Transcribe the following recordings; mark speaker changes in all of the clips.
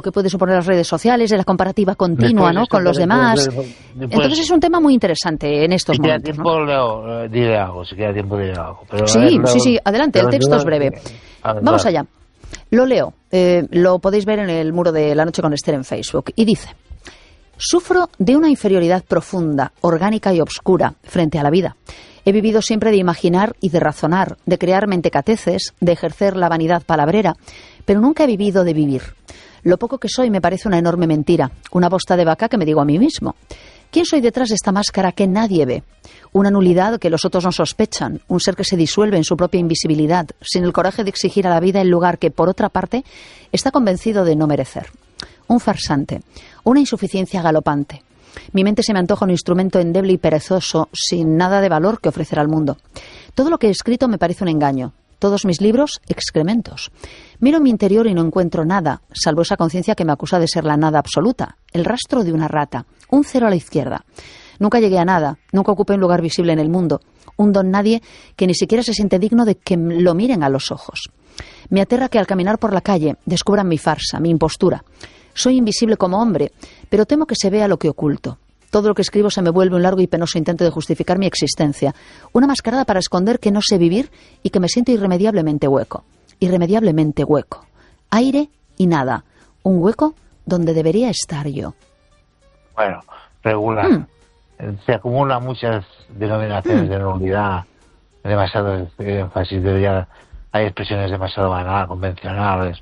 Speaker 1: que puede suponer las redes sociales, de la comparativa continua, ¿no?, con los demás. Entonces es un tema muy interesante en estos momentos.
Speaker 2: Si queda tiempo, Leo, diré algo, si queda tiempo diré algo. Pero,
Speaker 1: sí, adelante, el texto es breve. Vamos allá. Lo leo, lo podéis ver en el muro de La Noche con Esther en Facebook, y dice: sufro de una inferioridad profunda, orgánica y obscura frente a la vida. He vivido siempre de imaginar y de razonar, de crear mentecateces, de ejercer la vanidad palabrera, pero nunca he vivido de vivir. Lo poco que soy me parece una enorme mentira, una bosta de vaca que me digo a mí mismo. ¿Quién soy detrás de esta máscara que nadie ve? Una nulidad que los otros no sospechan, un ser que se disuelve en su propia invisibilidad, sin el coraje de exigir a la vida el lugar que, por otra parte, está convencido de no merecer. Un farsante, una insuficiencia galopante. Mi mente se me antoja un instrumento endeble y perezoso, sin nada de valor que ofrecer al mundo. Todo lo que he escrito me parece un engaño. Todos mis libros, excrementos. Miro en mi interior y no encuentro nada, salvo esa conciencia que me acusa de ser la nada absoluta, el rastro de una rata, un cero a la izquierda. Nunca llegué a nada, nunca ocupé un lugar visible en el mundo, un don nadie que ni siquiera se siente digno de que lo miren a los ojos. Me aterra que al caminar por la calle descubran mi farsa, mi impostura. Soy invisible como hombre, pero temo que se vea lo que oculto. Todo lo que escribo se me vuelve un largo y penoso intento de justificar mi existencia, una mascarada para esconder que no sé vivir y que me siento irremediablemente hueco. Irremediablemente hueco. Aire y nada. Un hueco donde debería estar yo.
Speaker 2: Bueno, regular. Se acumulan muchas denominaciones de nulidad, demasiado énfasis, hay expresiones demasiado banales, convencionales.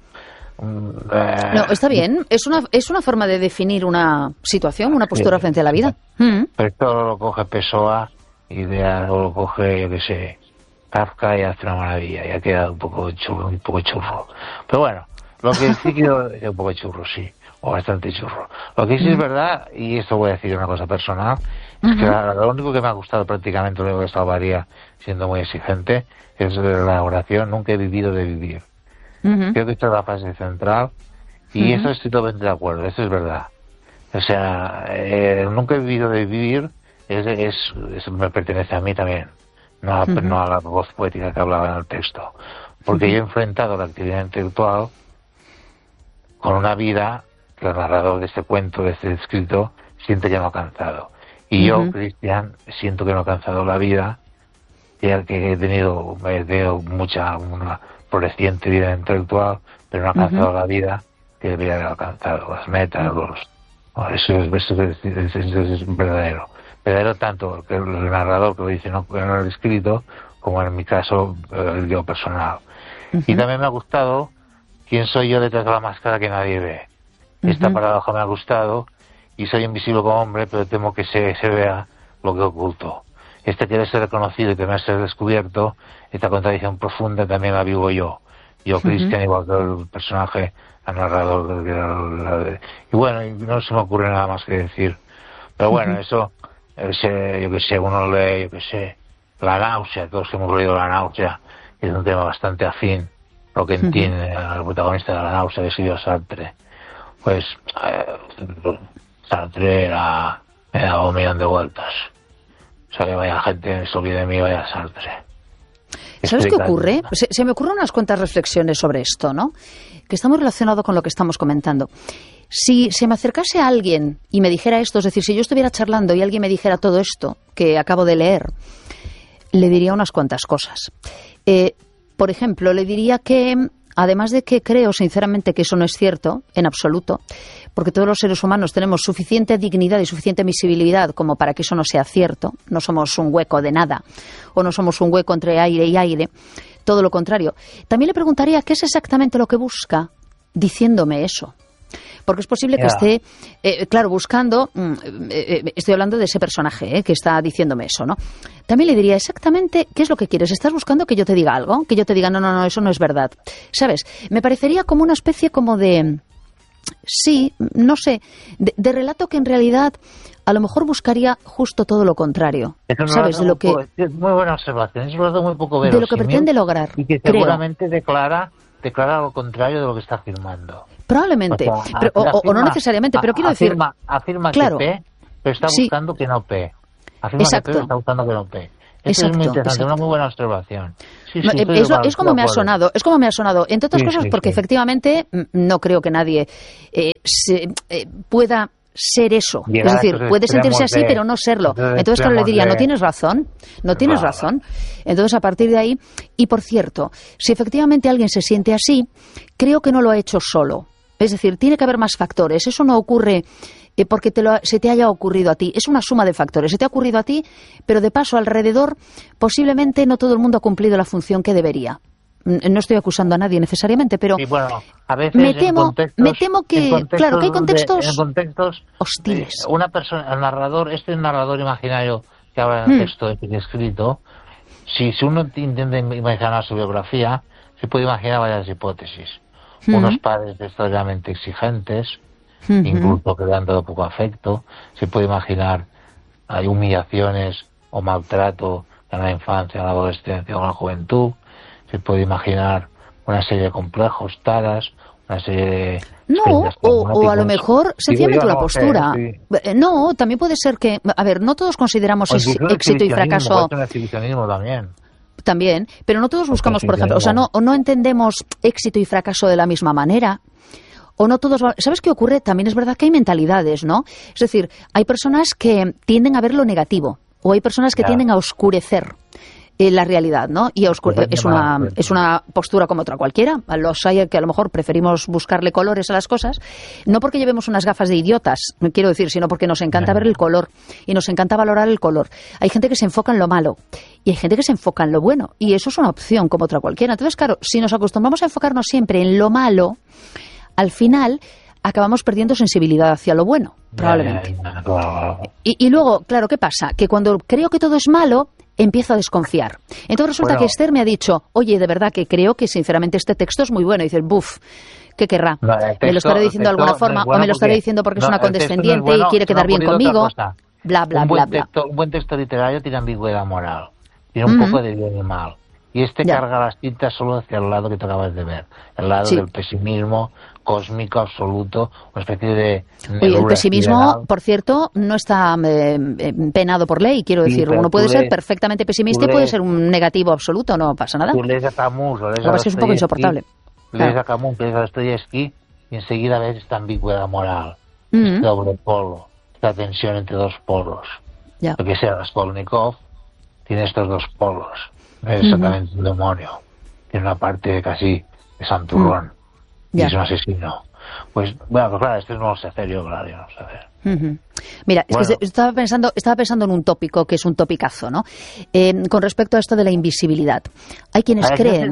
Speaker 1: No, está bien. Es una forma de definir una situación, una postura frente a la vida.
Speaker 2: Pero esto lo coge Pessoa y lo coge, yo qué sé, Kafka, y hace una maravilla. Ya ha quedado un poco churro. Pero bueno, lo que sí quiero es un poco churro, sí, o bastante churro. Lo que sí es verdad, y esto voy a decir una cosa personal, es que lo único que me ha gustado prácticamente, lo único que he estado varía siendo muy exigente, es la oración "nunca he vivido de vivir". Creo que esta es la fase central y eso estoy totalmente de acuerdo, eso es verdad. O sea, nunca he vivido de vivir, me pertenece a mí también, no a la voz poética que hablaba en el texto. Porque yo he enfrentado la actividad intelectual con una vida que el narrador de este cuento, de este escrito, siente que no ha alcanzado. Y yo, Cristian, siento que no he alcanzado la vida, ya que he tenido una floreciente vida intelectual, pero no ha alcanzado la vida que debería haber alcanzado, las metas, eso es verdadero. Verdadero tanto que el narrador que lo dice no en el escrito, como en mi caso el yo personal. Y también me ha gustado quién soy yo detrás de la máscara que nadie ve. Esta paradoja me ha gustado, y soy invisible como hombre, pero temo que se vea lo que oculto. Querer ser reconocido y temer ser descubierto, esta contradicción profunda también la vivo yo, Cristian, igual que el personaje, el narrador. Y bueno, no se me ocurre nada más que decir. Pero bueno, eso, yo que sé, uno lee, La náusea, todos hemos leído La náusea, es un tema bastante afín, lo que entiende el protagonista de La náusea, de Silvio Sartre. Pues Sartre me ha dado un millón de vueltas. O sea, que vaya gente, se olvide de mí, vaya Sartre.
Speaker 1: ¿Sabes qué ocurre? Se me ocurren unas cuantas reflexiones sobre esto, ¿no? Que está muy relacionado con lo que estamos comentando. Si se me acercase a alguien y me dijera esto, es decir, si yo estuviera charlando y alguien me dijera todo esto que acabo de leer, le diría unas cuantas cosas. Por ejemplo, le diría que, además de que creo sinceramente que eso no es cierto, en absoluto, porque todos los seres humanos tenemos suficiente dignidad y suficiente visibilidad como para que eso no sea cierto, no somos un hueco de nada, o no somos un hueco entre aire y aire, todo lo contrario. También le preguntaría qué es exactamente lo que busca diciéndome eso. Porque es posible que esté, claro, buscando, estoy hablando de ese personaje que está diciéndome eso, ¿no? También le diría exactamente qué es lo que quieres. ¿Estás buscando que yo te diga algo? Que yo te diga, no, eso no es verdad. ¿Sabes? Me parecería como una especie como de, sí, no sé, de relato que en realidad a lo mejor buscaría justo todo lo contrario. ¿Sabes? De lo que,
Speaker 2: es muy buena observación, es un relato muy poco verosímil.
Speaker 1: De lo que pretende lograr.
Speaker 2: Y que seguramente declara lo contrario de lo que está afirmando.
Speaker 1: Probablemente,
Speaker 2: o sea,
Speaker 1: pero, o no necesariamente, pero quiero decir...
Speaker 2: Afirma
Speaker 1: claro,
Speaker 2: que P, pero está buscando que no P. Afirma
Speaker 1: exacto.
Speaker 2: que P, pero está buscando que no P. Esto es muy interesante, una muy buena observación. Sí,
Speaker 1: es como me ha sonado, entre otras cosas porque efectivamente no creo que nadie pueda ser eso. Es decir, puede sentirse así, pero no serlo. Entonces, claro, le diría, no tienes razón. Entonces, a partir de ahí, y por cierto, si efectivamente alguien se siente así, creo que no lo ha hecho solo. Es decir, tiene que haber más factores. Eso no ocurre porque se te haya ocurrido a ti. Es una suma de factores. Se te ha ocurrido a ti, pero de paso alrededor, posiblemente no todo el mundo ha cumplido la función que debería. No estoy acusando a nadie necesariamente, pero
Speaker 2: a veces
Speaker 1: me temo que, claro, que hay contextos hostiles.
Speaker 2: Una persona, el narrador, narrador imaginario que habla en el texto que he escrito, si uno intenta imaginar su biografía, se puede imaginar varias hipótesis. Unos padres extraordinariamente exigentes, incluso que le han dado poco afecto. Se puede imaginar hay humillaciones o maltrato en la infancia, en la adolescencia o en la juventud. Se puede imaginar una serie de complejos, taras, una serie de...
Speaker 1: No, o a lo mejor sencillamente una postura. No, también puede ser que... A ver, no todos consideramos éxito y fracaso... También, pero no todos buscamos, por ejemplo, no entendemos éxito y fracaso de la misma manera. O no todos... ¿Sabes qué ocurre? También es verdad que hay mentalidades, ¿no? Es decir, hay personas que tienden a ver lo negativo, o hay personas que tienden a oscurecer la realidad, ¿no? Y es una postura como otra cualquiera. Los hay que a lo mejor preferimos buscarle colores a las cosas, no porque llevemos unas gafas de idiotas, quiero decir, sino porque nos encanta ver el color y nos encanta valorar el color. Hay gente que se enfoca en lo malo y hay gente que se enfoca en lo bueno, y eso es una opción como otra cualquiera. Entonces, claro, si nos acostumbramos a enfocarnos siempre en lo malo, al final acabamos perdiendo sensibilidad hacia lo bueno, probablemente. Y luego, claro, ¿qué pasa? Que cuando creo que todo es malo, empiezo a desconfiar. Entonces resulta que Esther me ha dicho, oye, de verdad que creo que sinceramente este texto es muy bueno. Y dices, buf, ¿qué querrá? ¿Me lo estará diciendo de alguna forma? ¿O me lo estará diciendo porque es una condescendiente y quiere quedar bien conmigo? Bla, bla, bla, bla.
Speaker 2: Un buen texto literario tiene ambigüedad moral. Tiene un poco de bien y mal. Y carga las tintas solo hacia el lado que tú acabas de ver. El lado del pesimismo cósmico absoluto, una especie de...
Speaker 1: Oye, el pesimismo, por cierto, no está penado por ley, quiero decir. Uno puede ser perfectamente pesimista y puede ser un negativo absoluto, no pasa nada.
Speaker 2: Tú lees a Camus, o lees
Speaker 1: a Dostoyevsky, es un poco insoportable.
Speaker 2: Lees a Camus, lees a Dostoyevsky, y enseguida ves esta ambigüedad moral, este doble polo, esta tensión entre dos polos. Lo que sea Raskolnikov tiene estos dos polos. Es exactamente un demonio. Tiene una parte casi de santurrón. Y es un asesino. Pues, bueno, pues claro, esto no lo sé hacer yo, claro, yo no sé hacer.
Speaker 1: Mira, es que estaba pensando en un tópico, que es un topicazo, ¿no? Con respecto a esto de la invisibilidad. Hay quienes creen...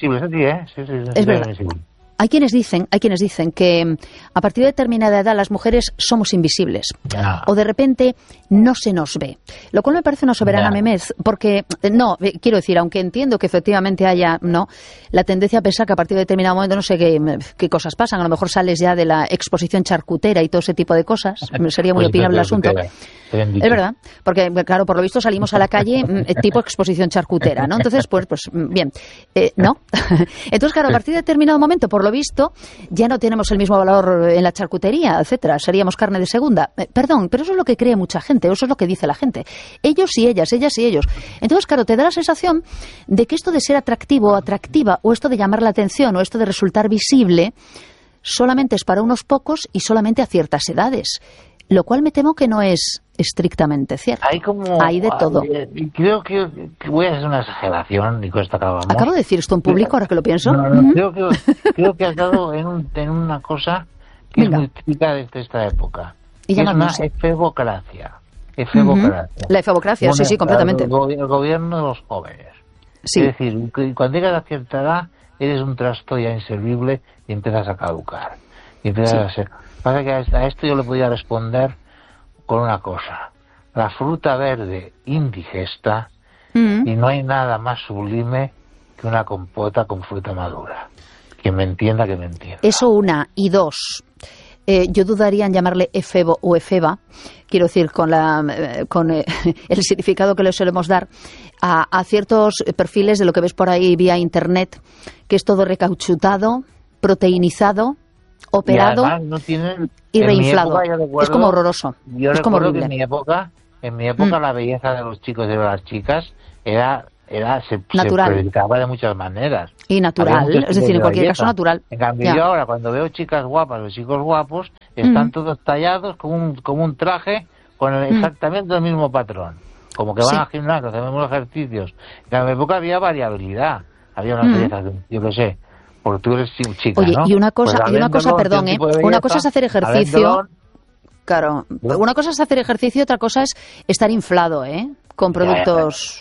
Speaker 1: Es verdad. Hay quienes dicen que a partir de determinada edad las mujeres somos invisibles o de repente no se nos ve, lo cual me parece una soberana memez, porque quiero decir, aunque entiendo que efectivamente haya la tendencia a pensar que a partir de determinado momento no sé qué cosas pasan, a lo mejor sales ya de la exposición charcutera y todo ese tipo de cosas, sería muy opinable el asunto. Es verdad, porque claro, por lo visto salimos a la calle tipo exposición charcutera, ¿no? Entonces, pues bien, ¿no? Entonces, claro, a partir de determinado momento, por lo visto, ya no tenemos el mismo valor en la charcutería, etcétera, seríamos carne de segunda. Perdón, pero eso es lo que cree mucha gente, eso es lo que dice la gente. Ellos y ellas y ellos. Entonces, claro, te da la sensación de que esto de ser atractivo o atractiva, o esto de llamar la atención, o esto de resultar visible, solamente es para unos pocos y solamente a ciertas edades. Lo cual me temo que no es estrictamente cierto. Hay de todo.
Speaker 2: Creo que voy a hacer una exageración y con esto acabamos.
Speaker 1: ¿Acabo de decir esto en público ahora que lo pienso?
Speaker 2: Creo que has dado en una cosa que es muy típica de esta época.
Speaker 1: Y
Speaker 2: es una efebocracia.
Speaker 1: La efebocracia, sí, completamente.
Speaker 2: El gobierno de los jóvenes.
Speaker 1: Sí.
Speaker 2: Es decir, cuando llegas a cierta edad, eres un trasto ya inservible y empiezas a caducar. Y empiezas a ser... Pasa que a esto yo le podía responder con una cosa. La fruta verde indigesta y no hay nada más sublime que una compota con fruta madura. Quien me entienda, que me entienda.
Speaker 1: Eso una. Y dos, yo dudaría en llamarle efebo o efeba, quiero decir, con el significado que le solemos dar a ciertos perfiles de lo que ves por ahí vía internet, que es todo recauchutado, proteinizado, operado y reinflado. Es como horroroso.
Speaker 2: Yo recuerdo que en mi época la belleza de los chicos y de las chicas se
Speaker 1: natural.
Speaker 2: predicaba de muchas maneras.
Speaker 1: Y natural, es decir, en cualquier caso natural.
Speaker 2: En cambio, yo ahora cuando veo chicas guapas o chicos guapos, están todos tallados como un traje con exactamente el mismo patrón. Como que van al gimnasio, hacen los ejercicios. En mi época había variabilidad. Había una belleza, yo qué sé, porque tú eres chica,
Speaker 1: oye,
Speaker 2: ¿no?
Speaker 1: y una cosa, perdón, una cosa es hacer ejercicio. Claro, una cosa es hacer ejercicio, otra cosa es estar inflado, con productos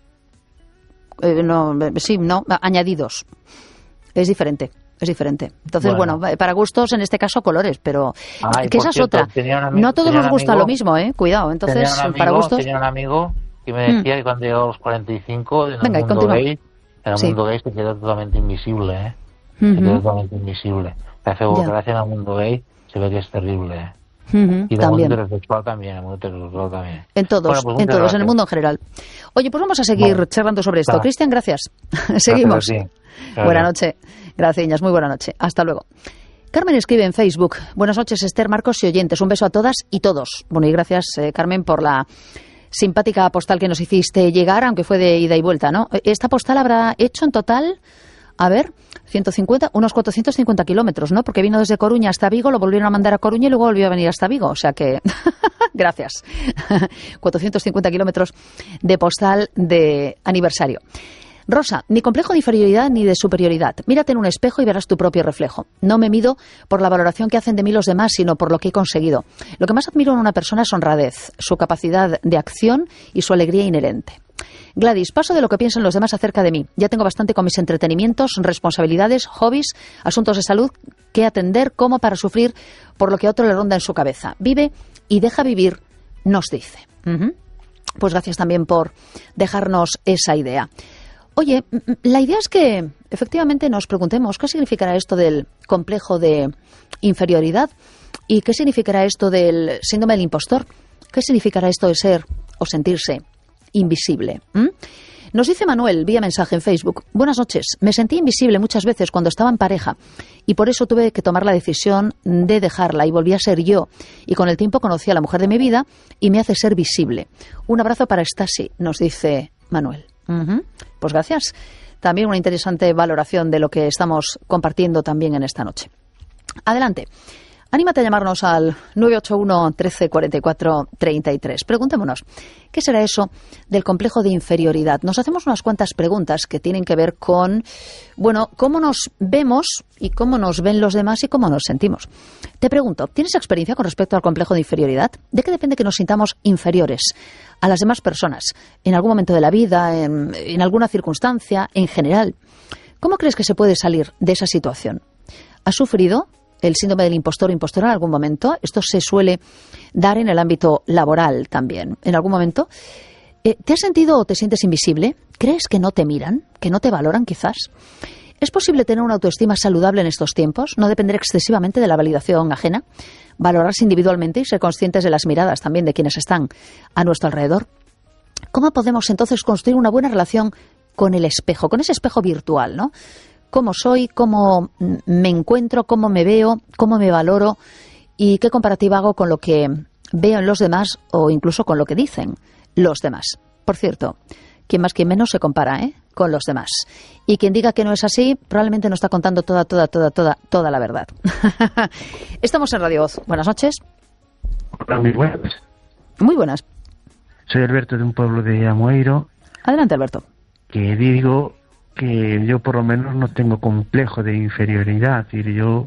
Speaker 1: añadidos. Es diferente. Entonces, bueno, para gustos, en este caso, colores, pero que esa es otra. No a todos nos gusta lo mismo, Cuidado. Entonces, para gustos...
Speaker 2: Tenía un amigo que me decía que cuando llegó a los 45, en el mundo gay se quedó totalmente invisible, Se quedó totalmente invisible. La gracia en el mundo gay se ve que es terrible, y en el mundo heterosexual también, En
Speaker 1: todos, bueno, pues en el mundo en general. Oye, pues vamos a seguir charlando sobre esto. Cristian, gracias. Seguimos. Claro. Buenas noches. Gracias, muy buena noche. Hasta luego. Carmen escribe en Facebook: buenas noches, Esther, Marcos y oyentes. Un beso a todas y todos. Bueno, y gracias, Carmen, por la simpática postal que nos hiciste llegar, aunque fue de ida y vuelta, ¿no? Esta postal habrá hecho en total, unos 450 kilómetros, ¿no? Porque vino desde Coruña hasta Vigo, lo volvieron a mandar a Coruña y luego volvió a venir hasta Vigo. O sea que, gracias. 450 kilómetros de postal de aniversario. Rosa, ni complejo de inferioridad ni de superioridad. Mírate en un espejo y verás tu propio reflejo. No me mido por la valoración que hacen de mí los demás, sino por lo que he conseguido. Lo que más admiro en una persona es honradez, su capacidad de acción y su alegría inherente. Gladys, paso de lo que piensan los demás acerca de mí. Ya tengo bastante con mis entretenimientos, responsabilidades, hobbies, asuntos de salud que atender como para sufrir por lo que a otro le ronda en su cabeza. Vive y deja vivir, nos dice. Pues gracias también por dejarnos esa idea. Oye, la idea es que efectivamente nos preguntemos qué significará esto del complejo de inferioridad y qué significará esto del síndrome del impostor, qué significará esto de ser o sentirse invisible. Nos dice Manuel vía mensaje en Facebook: buenas noches, me sentí invisible muchas veces cuando estaba en pareja y por eso tuve que tomar la decisión de dejarla y volví a ser yo, y con el tiempo conocí a la mujer de mi vida y me hace ser visible. Un abrazo para Stasi, nos dice Manuel. Pues gracias. También una interesante valoración de lo que estamos compartiendo también en esta noche. Adelante. Anímate a llamarnos al 981 13 44 33. Preguntémonos, ¿qué será eso del complejo de inferioridad? Nos hacemos unas cuantas preguntas que tienen que ver con, bueno, cómo nos vemos y cómo nos ven los demás y cómo nos sentimos. Te pregunto, ¿tienes experiencia con respecto al complejo de inferioridad? ¿De qué depende que nos sintamos inferiores a las demás personas? ¿En algún momento de la vida? ¿En alguna circunstancia? ¿En general? ¿Cómo crees que se puede salir de esa situación? ¿Has sufrido el síndrome del impostor o impostora en algún momento? Esto se suele dar en el ámbito laboral también. ¿En algún momento? ¿Te has sentido o te sientes invisible? ¿Crees que no te miran? ¿Que no te valoran quizás? ¿Es posible tener una autoestima saludable en estos tiempos? ¿No depender excesivamente de la validación ajena? ¿Valorarse individualmente y ser conscientes de las miradas también de quienes están a nuestro alrededor? ¿Cómo podemos entonces construir una buena relación con el espejo, con ese espejo virtual, ¿no? ¿Cómo soy? ¿Cómo me encuentro? ¿Cómo me veo? ¿Cómo me valoro? ¿Y qué comparativa hago con lo que veo en los demás o incluso con lo que dicen los demás? Por cierto, quien más quien menos se compara, con los demás. Y quien diga que no es así, probablemente no está contando toda la verdad. Estamos en Radio Voz. Buenas noches.
Speaker 3: Hola, muy buenas.
Speaker 1: Muy buenas.
Speaker 3: Soy Alberto, de un pueblo de Amoeiro.
Speaker 1: Adelante, Alberto.
Speaker 3: Que digo que yo por lo menos no tengo complejo de inferioridad. Es decir, yo,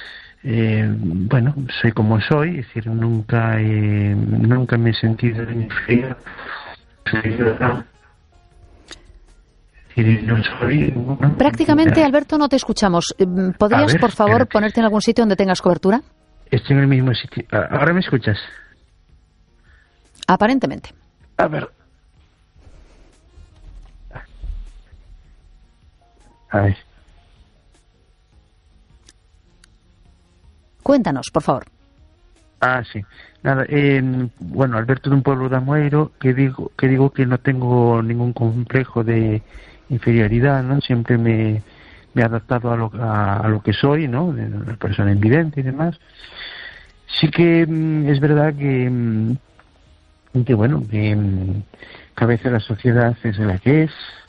Speaker 3: soy como soy, es decir, nunca me he sentido inferior.
Speaker 1: Prácticamente, Alberto, no te escuchamos. ¿Podrías, por favor, ponerte en algún sitio donde tengas cobertura?
Speaker 3: Estoy en el mismo sitio. ¿Ahora me escuchas?
Speaker 1: Aparentemente.
Speaker 3: A ver. Ay.
Speaker 1: Cuéntanos, por favor.
Speaker 3: Sí. Nada, Alberto, de un pueblo de Amoeiro, que digo que no tengo ningún complejo de inferioridad, ¿no? Siempre me he adaptado a lo que soy, ¿no? De una persona invidente y demás. Sí que es verdad que que bueno, que a veces la sociedad es la que es,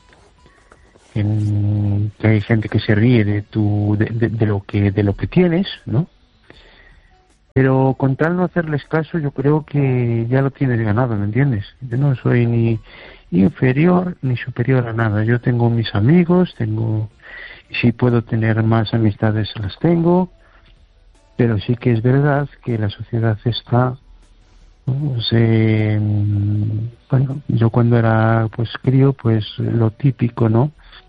Speaker 3: que hay gente que se ríe de lo que tienes, ¿no? Pero con tal no hacerles caso, yo creo que ya lo tienes ganado, ¿me entiendes? Yo no soy ni inferior ni superior a nada. Yo tengo mis amigos, si puedo tener más amistades, las tengo, pero sí que es verdad que la sociedad está, ¿no? Bueno, yo cuando era pues crío, pues lo típico, ¿no?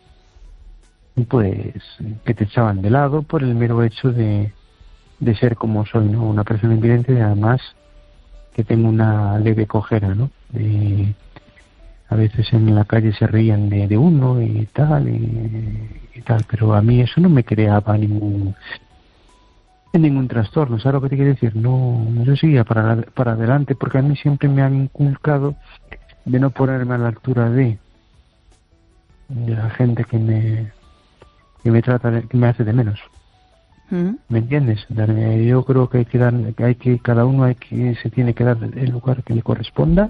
Speaker 3: Pues que te echaban de lado por el mero hecho de ser como soy, ¿no? Una persona invidente y además que tengo una leve cojera, ¿no? A veces en la calle se reían de uno y tal, pero a mí eso no me creaba ningún trastorno, ¿sabes lo que te quiero decir? No, yo seguía para adelante porque a mí siempre me han inculcado de no ponerme a la altura de la gente que me trata, que me hace de menos. ¿Me entiendes? Yo creo que cada uno se tiene que dar el lugar que le corresponda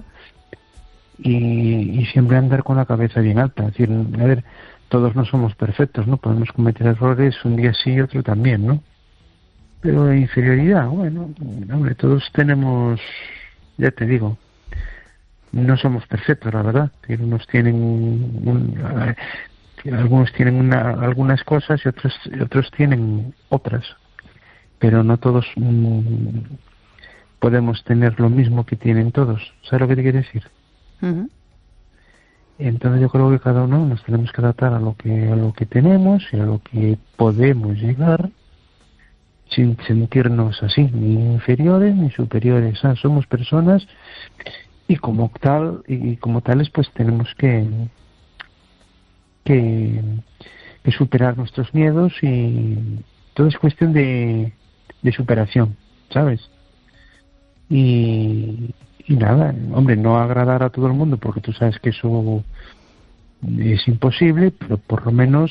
Speaker 3: y siempre andar con la cabeza bien alta. Es decir, a ver, todos no somos perfectos, ¿no? Podemos cometer errores un día sí y otro también, ¿no? Pero de inferioridad, bueno, hombre, todos tenemos, ya te digo, no somos perfectos, la verdad. Algunos tienen algunas cosas y otros tienen otras, pero no todos podemos tener lo mismo que tienen todos. ¿Sabes lo que te quiero decir? Uh-huh. Entonces yo creo que cada uno nos tenemos que adaptar a lo que tenemos y a lo que podemos llegar sin sentirnos así, ni inferiores ni superiores. Somos personas y como tales pues tenemos que superar nuestros miedos y todo es cuestión de superación, ¿sabes? Y nada, hombre, no agradar a todo el mundo porque tú sabes que eso es imposible, pero por lo menos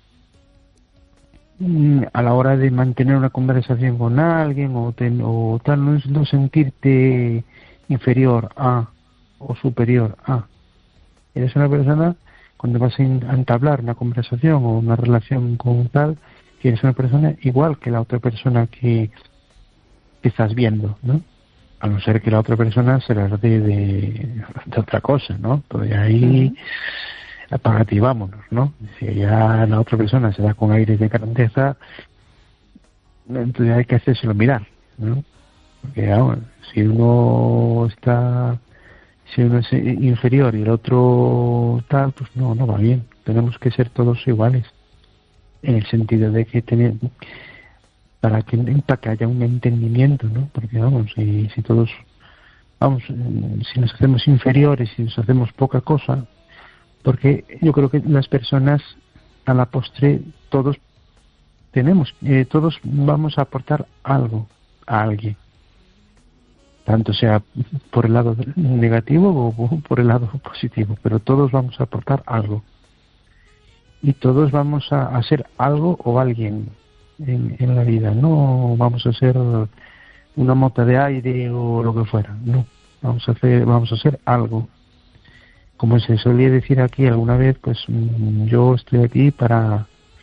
Speaker 3: a la hora de mantener una conversación con alguien o tal, no sentirte inferior a o superior a. Eres una persona, cuando vas a entablar una conversación o una relación con tal, que eres una persona igual que la otra persona que estás viendo, ¿no? A no ser que la otra persona se la de otra cosa, ¿no? Pues ahí apágate y vámonos, ¿no? Si ya la otra persona se da con aires de grandeza, entonces hay que hacérselo mirar, ¿no? Porque ahora, si uno es inferior y el otro tal, pues no va bien. Tenemos que ser todos iguales, en el sentido de que para que haya un entendimiento, ¿no? Porque vamos, si todos si nos hacemos inferiores, si nos hacemos poca cosa, porque yo creo que las personas a la postre todos vamos a aportar algo a alguien, tanto sea por el lado negativo o por el lado positivo, pero todos vamos a aportar algo y todos vamos a hacer algo o alguien en la vida. No vamos a ser una mota de aire o lo que fuera, no, vamos a hacer algo. Como se solía decir aquí alguna vez, pues yo estoy aquí para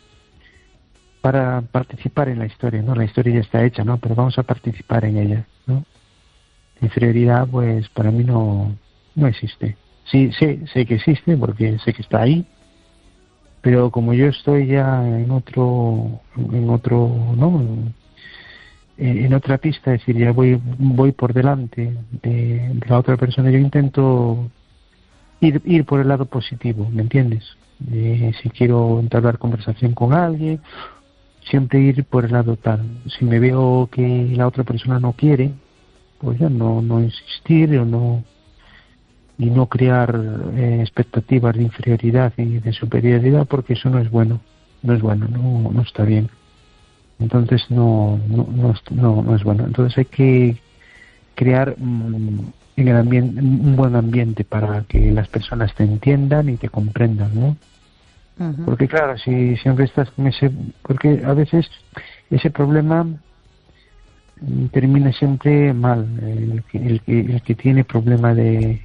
Speaker 3: participar en la historia, ¿no? La historia ya está hecha, ¿no? Pero vamos a participar en ella, ¿no? Inferioridad, pues para mí no existe. Sí, sé que existe porque sé que está ahí, pero como yo estoy ya en otro, ¿no? En otra pista, es decir, ya voy por delante de la otra persona, yo intento ir por el lado positivo, ¿me entiendes? Si quiero entablar conversación con alguien, siempre ir por el lado tal. Si me veo que la otra persona no quiere, pues ya no insistir y no crear expectativas de inferioridad y de superioridad, porque eso no es bueno, no está bien. Entonces no es bueno. Entonces hay que crear en el ambiente un buen ambiente para que las personas te entiendan y te comprendan, ¿no? Uh-huh. Porque claro, si siempre estás con porque a veces ese problema termina siempre mal. El que tiene problema de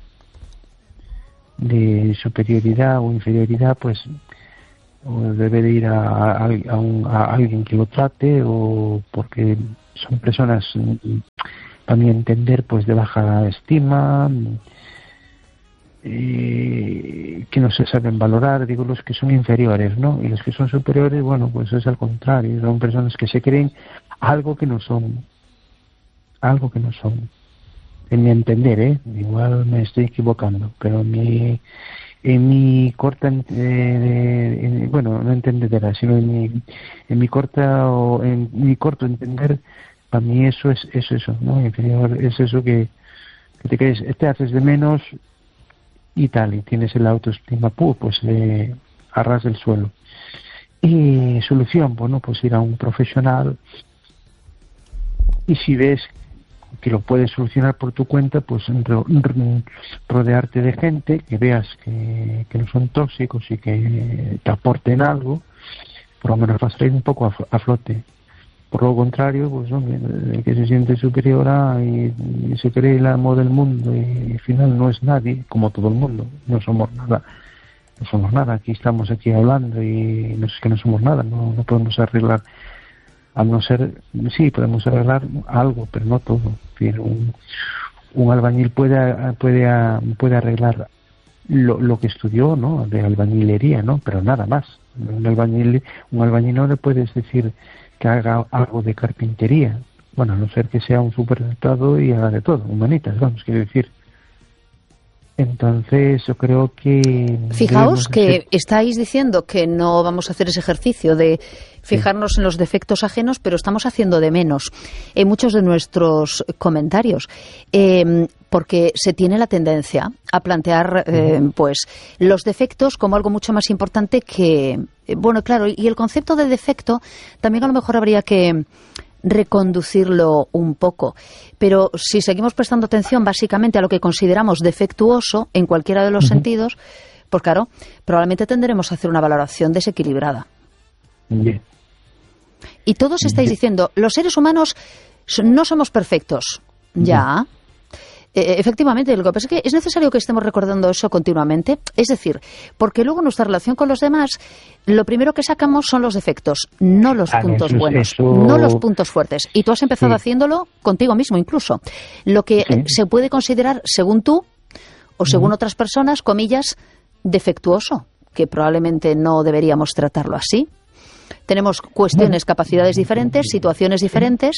Speaker 3: superioridad o inferioridad, pues o debe de ir a alguien que lo trate, o porque son personas, para mi entender, pues de baja estima, que no se saben valorar. Digo, los que son inferiores, ¿no? Y los que son superiores, bueno, pues es al contrario, son personas que se creen algo que no son, en mi entender, igual me estoy equivocando, pero en mi corta, bueno, no entendedera, sino en mi corto entender, para mí eso es eso, ¿no? Inferior es eso que te crees, te haces de menos y tal, y tienes el autoestima, pues a ras del suelo. Y solución, bueno, pues ir a un profesional, y si ves que lo puedes solucionar por tu cuenta, pues rodearte de gente que veas que no son tóxicos y que te aporten algo, por lo menos vas a ir un poco a flote. Por lo contrario, pues hombre, el que se siente superior y se cree el amo del mundo y al final no es nadie, como todo el mundo, no somos nada, aquí estamos aquí hablando y no es que no somos nada, no podemos arreglar, a no ser, sí, podemos arreglar algo, pero no todo. Un albañil puede arreglar lo que estudió, ¿no?, de albañilería, ¿no?, pero nada más. Un albañil no le puedes decir que haga algo de carpintería, bueno, a no ser que sea un superdotado y haga de todo, humanitas, vamos, quiero decir. Entonces yo creo que...
Speaker 1: Fijaos que estáis diciendo que no vamos a hacer ese ejercicio de fijarnos en los defectos ajenos, pero estamos haciendo de menos en muchos de nuestros comentarios, porque se tiene la tendencia a plantear pues los defectos como algo mucho más importante que... Bueno, claro, y el concepto de defecto también a lo mejor habría que reconducirlo un poco, pero si seguimos prestando atención básicamente a lo que consideramos defectuoso en cualquiera de los sentidos, pues claro, probablemente tendremos a hacer una valoración desequilibrada.
Speaker 3: Bien.
Speaker 1: Y todos estáis diciendo, los seres humanos no somos perfectos. Ya. Efectivamente, lo que pasa es que es necesario que estemos recordando eso continuamente, es decir, porque luego nuestra relación con los demás, lo primero que sacamos son los defectos, no los puntos buenos, no los puntos fuertes, y tú has empezado haciéndolo contigo mismo incluso, lo que se puede considerar, según tú, o según otras personas, comillas, defectuoso, que probablemente no deberíamos tratarlo así. Tenemos cuestiones, capacidades diferentes, situaciones diferentes,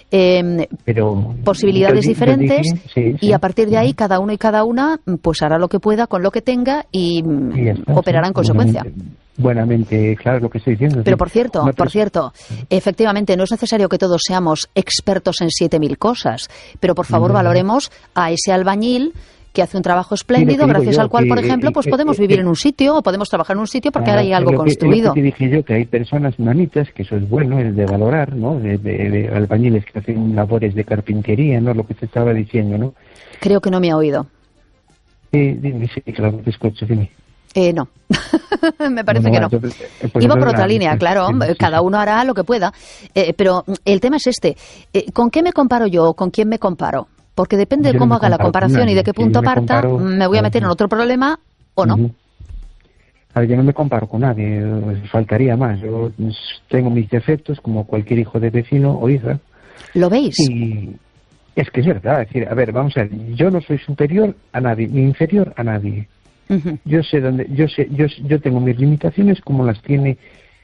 Speaker 3: pero
Speaker 1: posibilidades diferentes, y a partir de ahí cada uno y cada una pues hará lo que pueda con lo que tenga y operará en consecuencia.
Speaker 3: Buenamente, claro, lo que estoy diciendo.
Speaker 1: Pero por cierto, efectivamente no es necesario que todos seamos expertos en 7.000 cosas, pero por favor valoremos a ese albañil que hace un trabajo espléndido, gracias al cual, por ejemplo, pues podemos vivir en un sitio o podemos trabajar en un sitio porque ahora hay algo construido.
Speaker 3: Lo que te dije yo, que hay personas manitas, que eso es bueno, es de valorar, ¿no?, de albañiles que hacen labores de carpintería, ¿no?, lo que te estaba diciendo, ¿no?
Speaker 1: Creo que no me ha oído.
Speaker 3: Dime, sí, claro, te escucho, dime.
Speaker 1: No, me parece que no. Iba por otra línea, claro, cada uno hará lo que pueda, pero el tema es este, ¿con qué me comparo yo o con quién me comparo? Porque depende de cómo haga la comparación y de qué punto parta, me voy a meter en otro problema o no.
Speaker 3: A ver, yo no me comparo con nadie, faltaría más. Yo tengo mis defectos como cualquier hijo de vecino o hija.
Speaker 1: ¿Lo veis?
Speaker 3: Y es que es verdad, es decir, a ver, vamos a ver, yo no soy superior a nadie, ni inferior a nadie. Yo sé yo tengo mis limitaciones como las tiene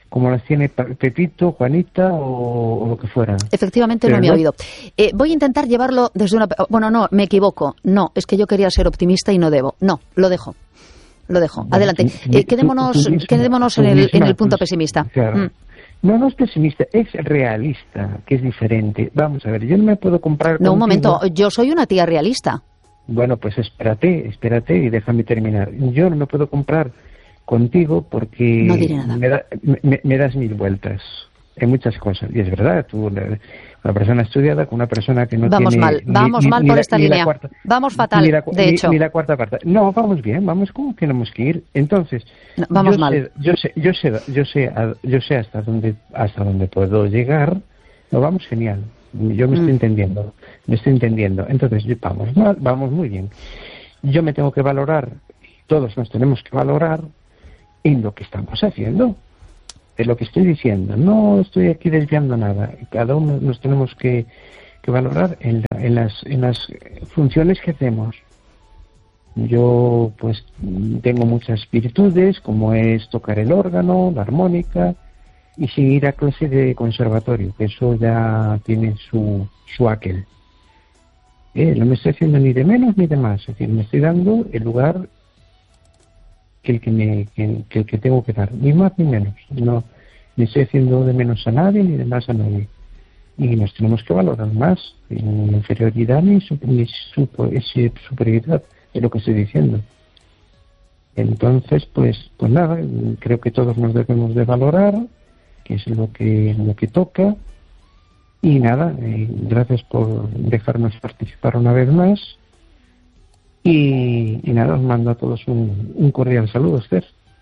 Speaker 3: Pepito, Juanita o lo que fuera.
Speaker 1: Efectivamente, no me ha oído. Voy a intentar llevarlo desde una... Bueno, no, me equivoco. No, es que yo quería ser optimista y no debo. No, lo dejo. Bueno, adelante. Quedémonos en el punto pesimista.
Speaker 3: Claro. No es pesimista, es realista, que es diferente. Vamos a ver, yo no me puedo comprar...
Speaker 1: No, un momento, yo soy una tía realista.
Speaker 3: Bueno, pues espérate y déjame terminar. Yo no me puedo comprar contigo porque
Speaker 1: no diré nada.
Speaker 3: Me das 1000 vueltas en muchas cosas, y es verdad, tú, una persona estudiada con una persona que no
Speaker 1: vamos
Speaker 3: tiene...
Speaker 1: Vamos mal por esta línea, vamos fatal, de hecho.
Speaker 3: Ni la cuarta parte. No, vamos bien, vamos como tenemos que ir. Entonces,
Speaker 1: no, vamos mal.
Speaker 3: Yo sé hasta dónde puedo llegar, no, vamos genial, Yo me estoy entendiendo. Entonces, vamos muy bien. Yo me tengo que valorar, todos nos tenemos que valorar en lo que estamos haciendo, en lo que estoy diciendo. No estoy aquí desviando nada. Cada uno nos tenemos que valorar en las funciones que hacemos. Yo pues tengo muchas virtudes, como es tocar el órgano, la armónica, y sin ir a clase de conservatorio, que eso ya tiene su aquel. No me estoy haciendo ni de menos ni de más, es decir, me estoy dando el lugar que tengo que dar, ni más ni menos. No me estoy haciendo de menos a nadie ni de más a nadie. Y nos tenemos que valorar más, ni inferioridad ni superioridad, es lo que estoy diciendo. Entonces, pues nada, creo que todos nos debemos de valorar, que es lo que toca. Y nada, gracias por dejarnos participar una vez más. Y nada, os mando a todos un cordial saludo, Esther.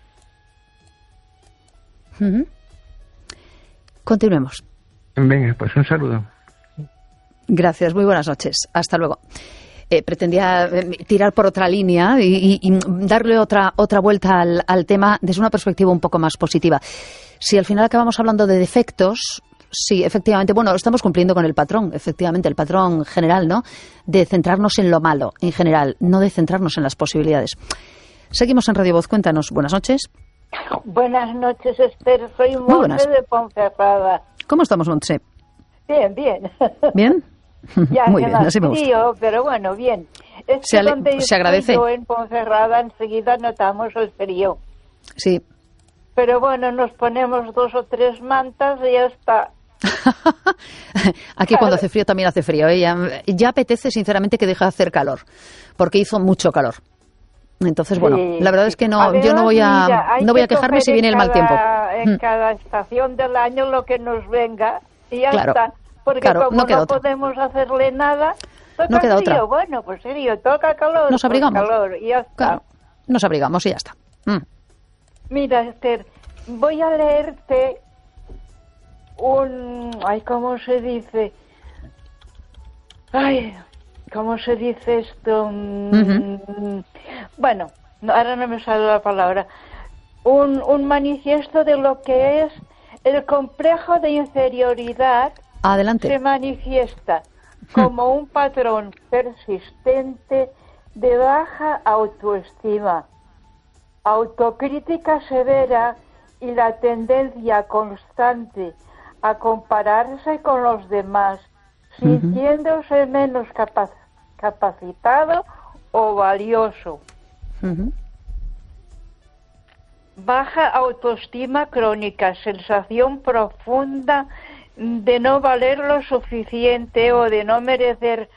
Speaker 1: Continuemos.
Speaker 3: Venga, pues un saludo.
Speaker 1: Gracias, muy buenas noches. Hasta luego. Pretendía tirar por otra línea y darle otra vuelta al tema desde una perspectiva un poco más positiva. Si al final acabamos hablando de defectos, sí, efectivamente, bueno, estamos cumpliendo con el patrón, efectivamente, el patrón general, ¿no? De centrarnos en lo malo, en general, no de centrarnos en las posibilidades. Seguimos en Radio Voz, cuéntanos. Buenas noches.
Speaker 4: Buenas noches, Esther. Soy Montse de Ponferrada.
Speaker 1: ¿Cómo estamos, Montse?
Speaker 4: Bien, bien.
Speaker 1: ¿Bien?
Speaker 4: Ya,
Speaker 1: muy bien, así me gusta.
Speaker 4: Frío, pero bueno, bien.
Speaker 1: Se agradece.
Speaker 4: Yo en Ponferrada enseguida notamos el frío.
Speaker 1: Sí.
Speaker 4: Pero bueno, nos ponemos 2 o 3 mantas y ya está.
Speaker 1: Aquí cuando hace frío también hace frío. Ya apetece sinceramente que deje de hacer calor, porque hizo mucho calor. Entonces, bueno, sí, la verdad es que además, yo no voy a quejarme si viene el mal tiempo.
Speaker 4: En cada estación del año lo que nos venga y ya
Speaker 1: claro,
Speaker 4: está. Porque como no podemos hacerle nada, toca
Speaker 1: no queda
Speaker 4: frío.
Speaker 1: Otra.
Speaker 4: Bueno, pues serio, toca calor.
Speaker 1: Nos abrigamos.
Speaker 4: Pues calor, y ya está.
Speaker 1: Claro, nos abrigamos y ya está.
Speaker 4: Mira, Esther, voy a leerte ¿cómo se dice? ¿Cómo se dice esto? Bueno, ahora no me sale la palabra. Un manifiesto de lo que es el complejo de inferioridad.
Speaker 1: Adelante.
Speaker 4: Se manifiesta como un patrón persistente de baja autoestima, autocrítica severa y la tendencia constante a compararse con los demás, sintiéndose menos capacitado o valioso. Baja autoestima crónica, sensación profunda de no valer lo suficiente o de no merecer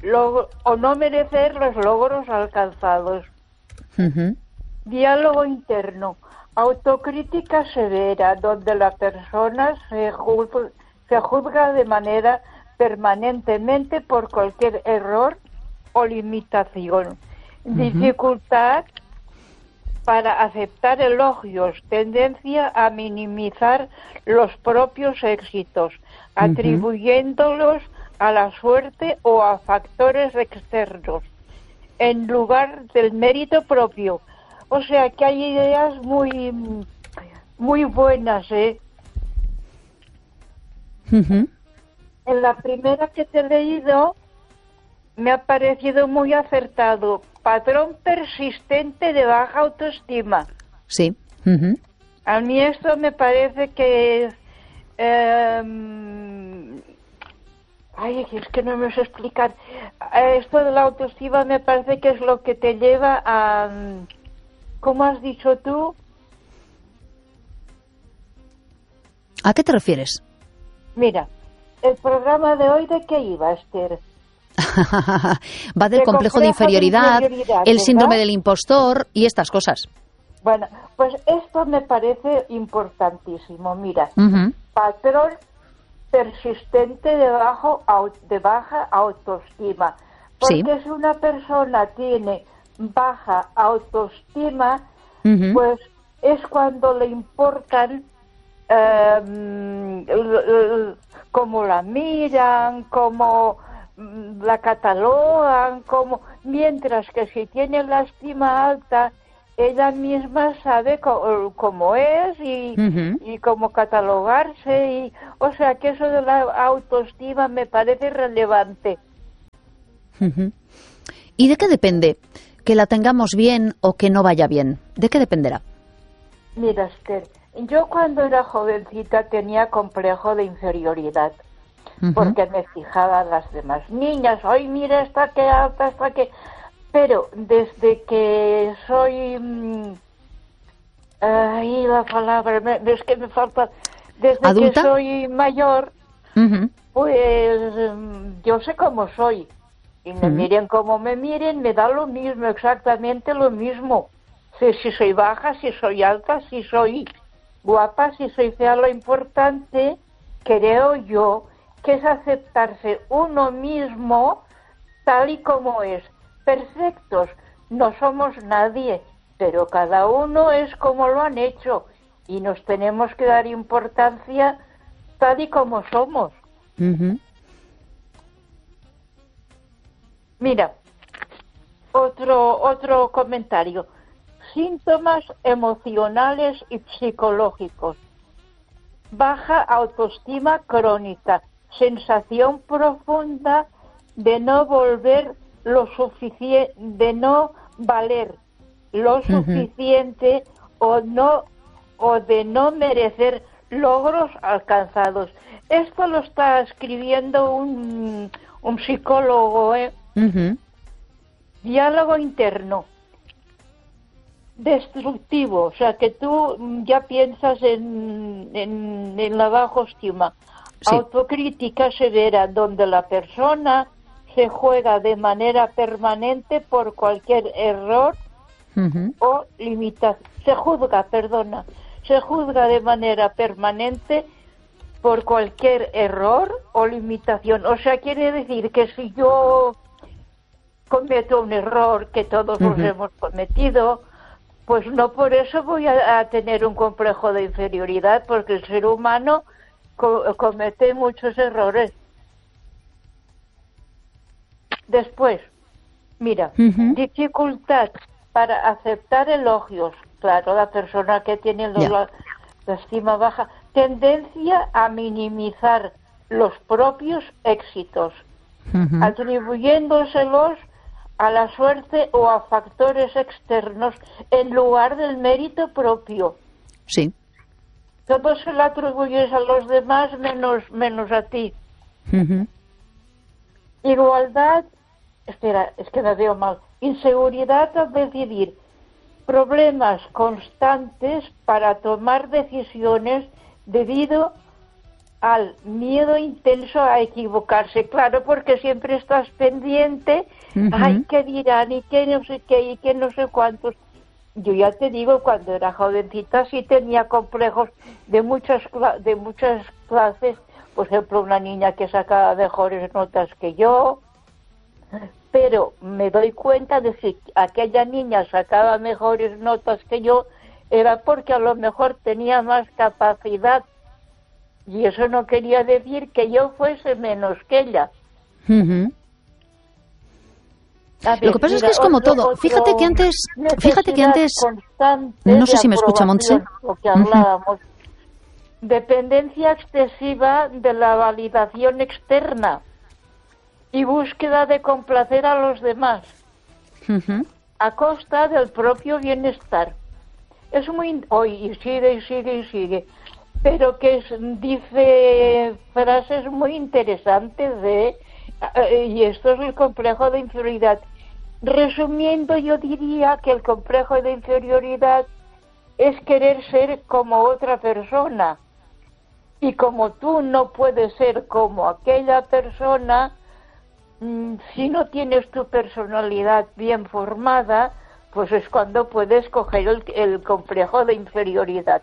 Speaker 4: los logros alcanzados. Diálogo interno, autocrítica severa, donde la persona se juzga de manera permanentemente por cualquier error o limitación. Dificultad para aceptar elogios, tendencia a minimizar los propios éxitos, atribuyéndolos a la suerte o a factores externos, en lugar del mérito propio. O sea que hay ideas muy, muy buenas, ¿eh? En la primera que te he leído me ha parecido muy acertado. Patrón persistente de baja autoestima.
Speaker 1: Sí.
Speaker 4: A mí esto me parece que es... es que no me sé explicar. Esto de la autoestima me parece que es lo que te lleva a... ¿Cómo has dicho tú?
Speaker 1: ¿A qué te refieres?
Speaker 4: Mira, el programa de hoy, ¿de qué iba, Esther?
Speaker 1: Va del complejo de inferioridad, el síndrome del impostor y estas cosas.
Speaker 4: Bueno, pues esto me parece importantísimo. Mira, patrón persistente de baja autoestima. Porque si una persona tiene baja autoestima, pues es cuando le importan cómo la miran, cómo la catalogan, mientras que si tiene la estima alta, ella misma sabe cómo es y cómo catalogarse, o sea que eso de la autoestima me parece relevante.
Speaker 1: ¿Y de qué depende que la tengamos bien o que no vaya bien? ¿De qué dependerá?
Speaker 4: Mira, Esther, yo cuando era jovencita tenía complejo de inferioridad, porque me fijaba en las demás niñas. ¡Ay, mira, esta que alta, esta que... Pero desde que soy... ahí la palabra, es que me falta... Desde
Speaker 1: ¿adulta?
Speaker 4: Que soy mayor, pues yo sé cómo soy. Y me miren como me miren, me da lo mismo, exactamente lo mismo. Si soy baja, si soy alta, si soy guapa, si soy fea, lo importante, creo yo, que es aceptarse uno mismo tal y como es. Perfectos, no somos nadie, pero cada uno es como lo han hecho y nos tenemos que dar importancia tal y como somos. Mira, otro comentario. Síntomas emocionales y psicológicos. Baja autoestima crónica, sensación profunda de no valer lo suficiente o de no merecer logros alcanzados. Esto lo está escribiendo un psicólogo, Diálogo interno. Destructivo, o sea que tú ya piensas en la baja estima. Sí. Autocrítica severa, donde la persona se juega de manera permanente por cualquier error o limitación. Se juzga de manera permanente por cualquier error o limitación. O sea, quiere decir que si yo cometo un error, que todos los hemos cometido, pues no por eso voy a tener un complejo de inferioridad, porque el ser humano comete muchos errores. Después, mira, dificultad para aceptar elogios. Claro, la persona que tiene la estima baja. Tendencia a minimizar los propios éxitos, atribuyéndoselos a la suerte o a factores externos en lugar del mérito propio.
Speaker 1: Sí.
Speaker 4: Todo se lo atribuyes a los demás menos a ti. Igualdad, espera, es que me veo mal. Inseguridad al decidir. Problemas constantes para tomar decisiones debido al miedo intenso a equivocarse. Claro, porque siempre estás pendiente, ay, ¿qué dirán? Y qué no sé qué, y qué no sé cuántos. Yo ya te digo, cuando era jovencita sí tenía complejos de muchas clases. Por ejemplo, una niña que sacaba mejores notas que yo, pero me doy cuenta de que aquella niña sacaba mejores notas que yo era porque a lo mejor tenía más capacidad, y eso no quería decir que yo fuese menos que ella.
Speaker 1: Lo que pasa es que es como todo. Fíjate que antes no sé si me escucha, Montse.
Speaker 4: Lo que hablábamos. Dependencia excesiva de la validación externa y búsqueda de complacer a los demás a costa del propio bienestar. Es muy... y sigue. Pero que dice frases muy interesantes y esto es el complejo de inferioridad. Resumiendo, yo diría que el complejo de inferioridad es querer ser como otra persona. Y como tú no puedes ser como aquella persona, si no tienes tu personalidad bien formada, pues es cuando puedes coger el complejo de inferioridad.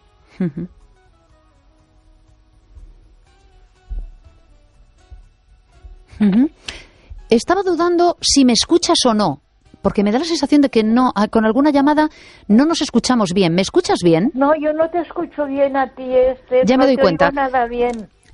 Speaker 1: Estaba dudando si me escuchas o no, porque me da la sensación de que no, con alguna llamada no nos escuchamos bien. ¿Me escuchas bien?
Speaker 4: No, yo no te escucho bien a ti,
Speaker 1: Ya me doy cuenta.
Speaker 4: Nada bien.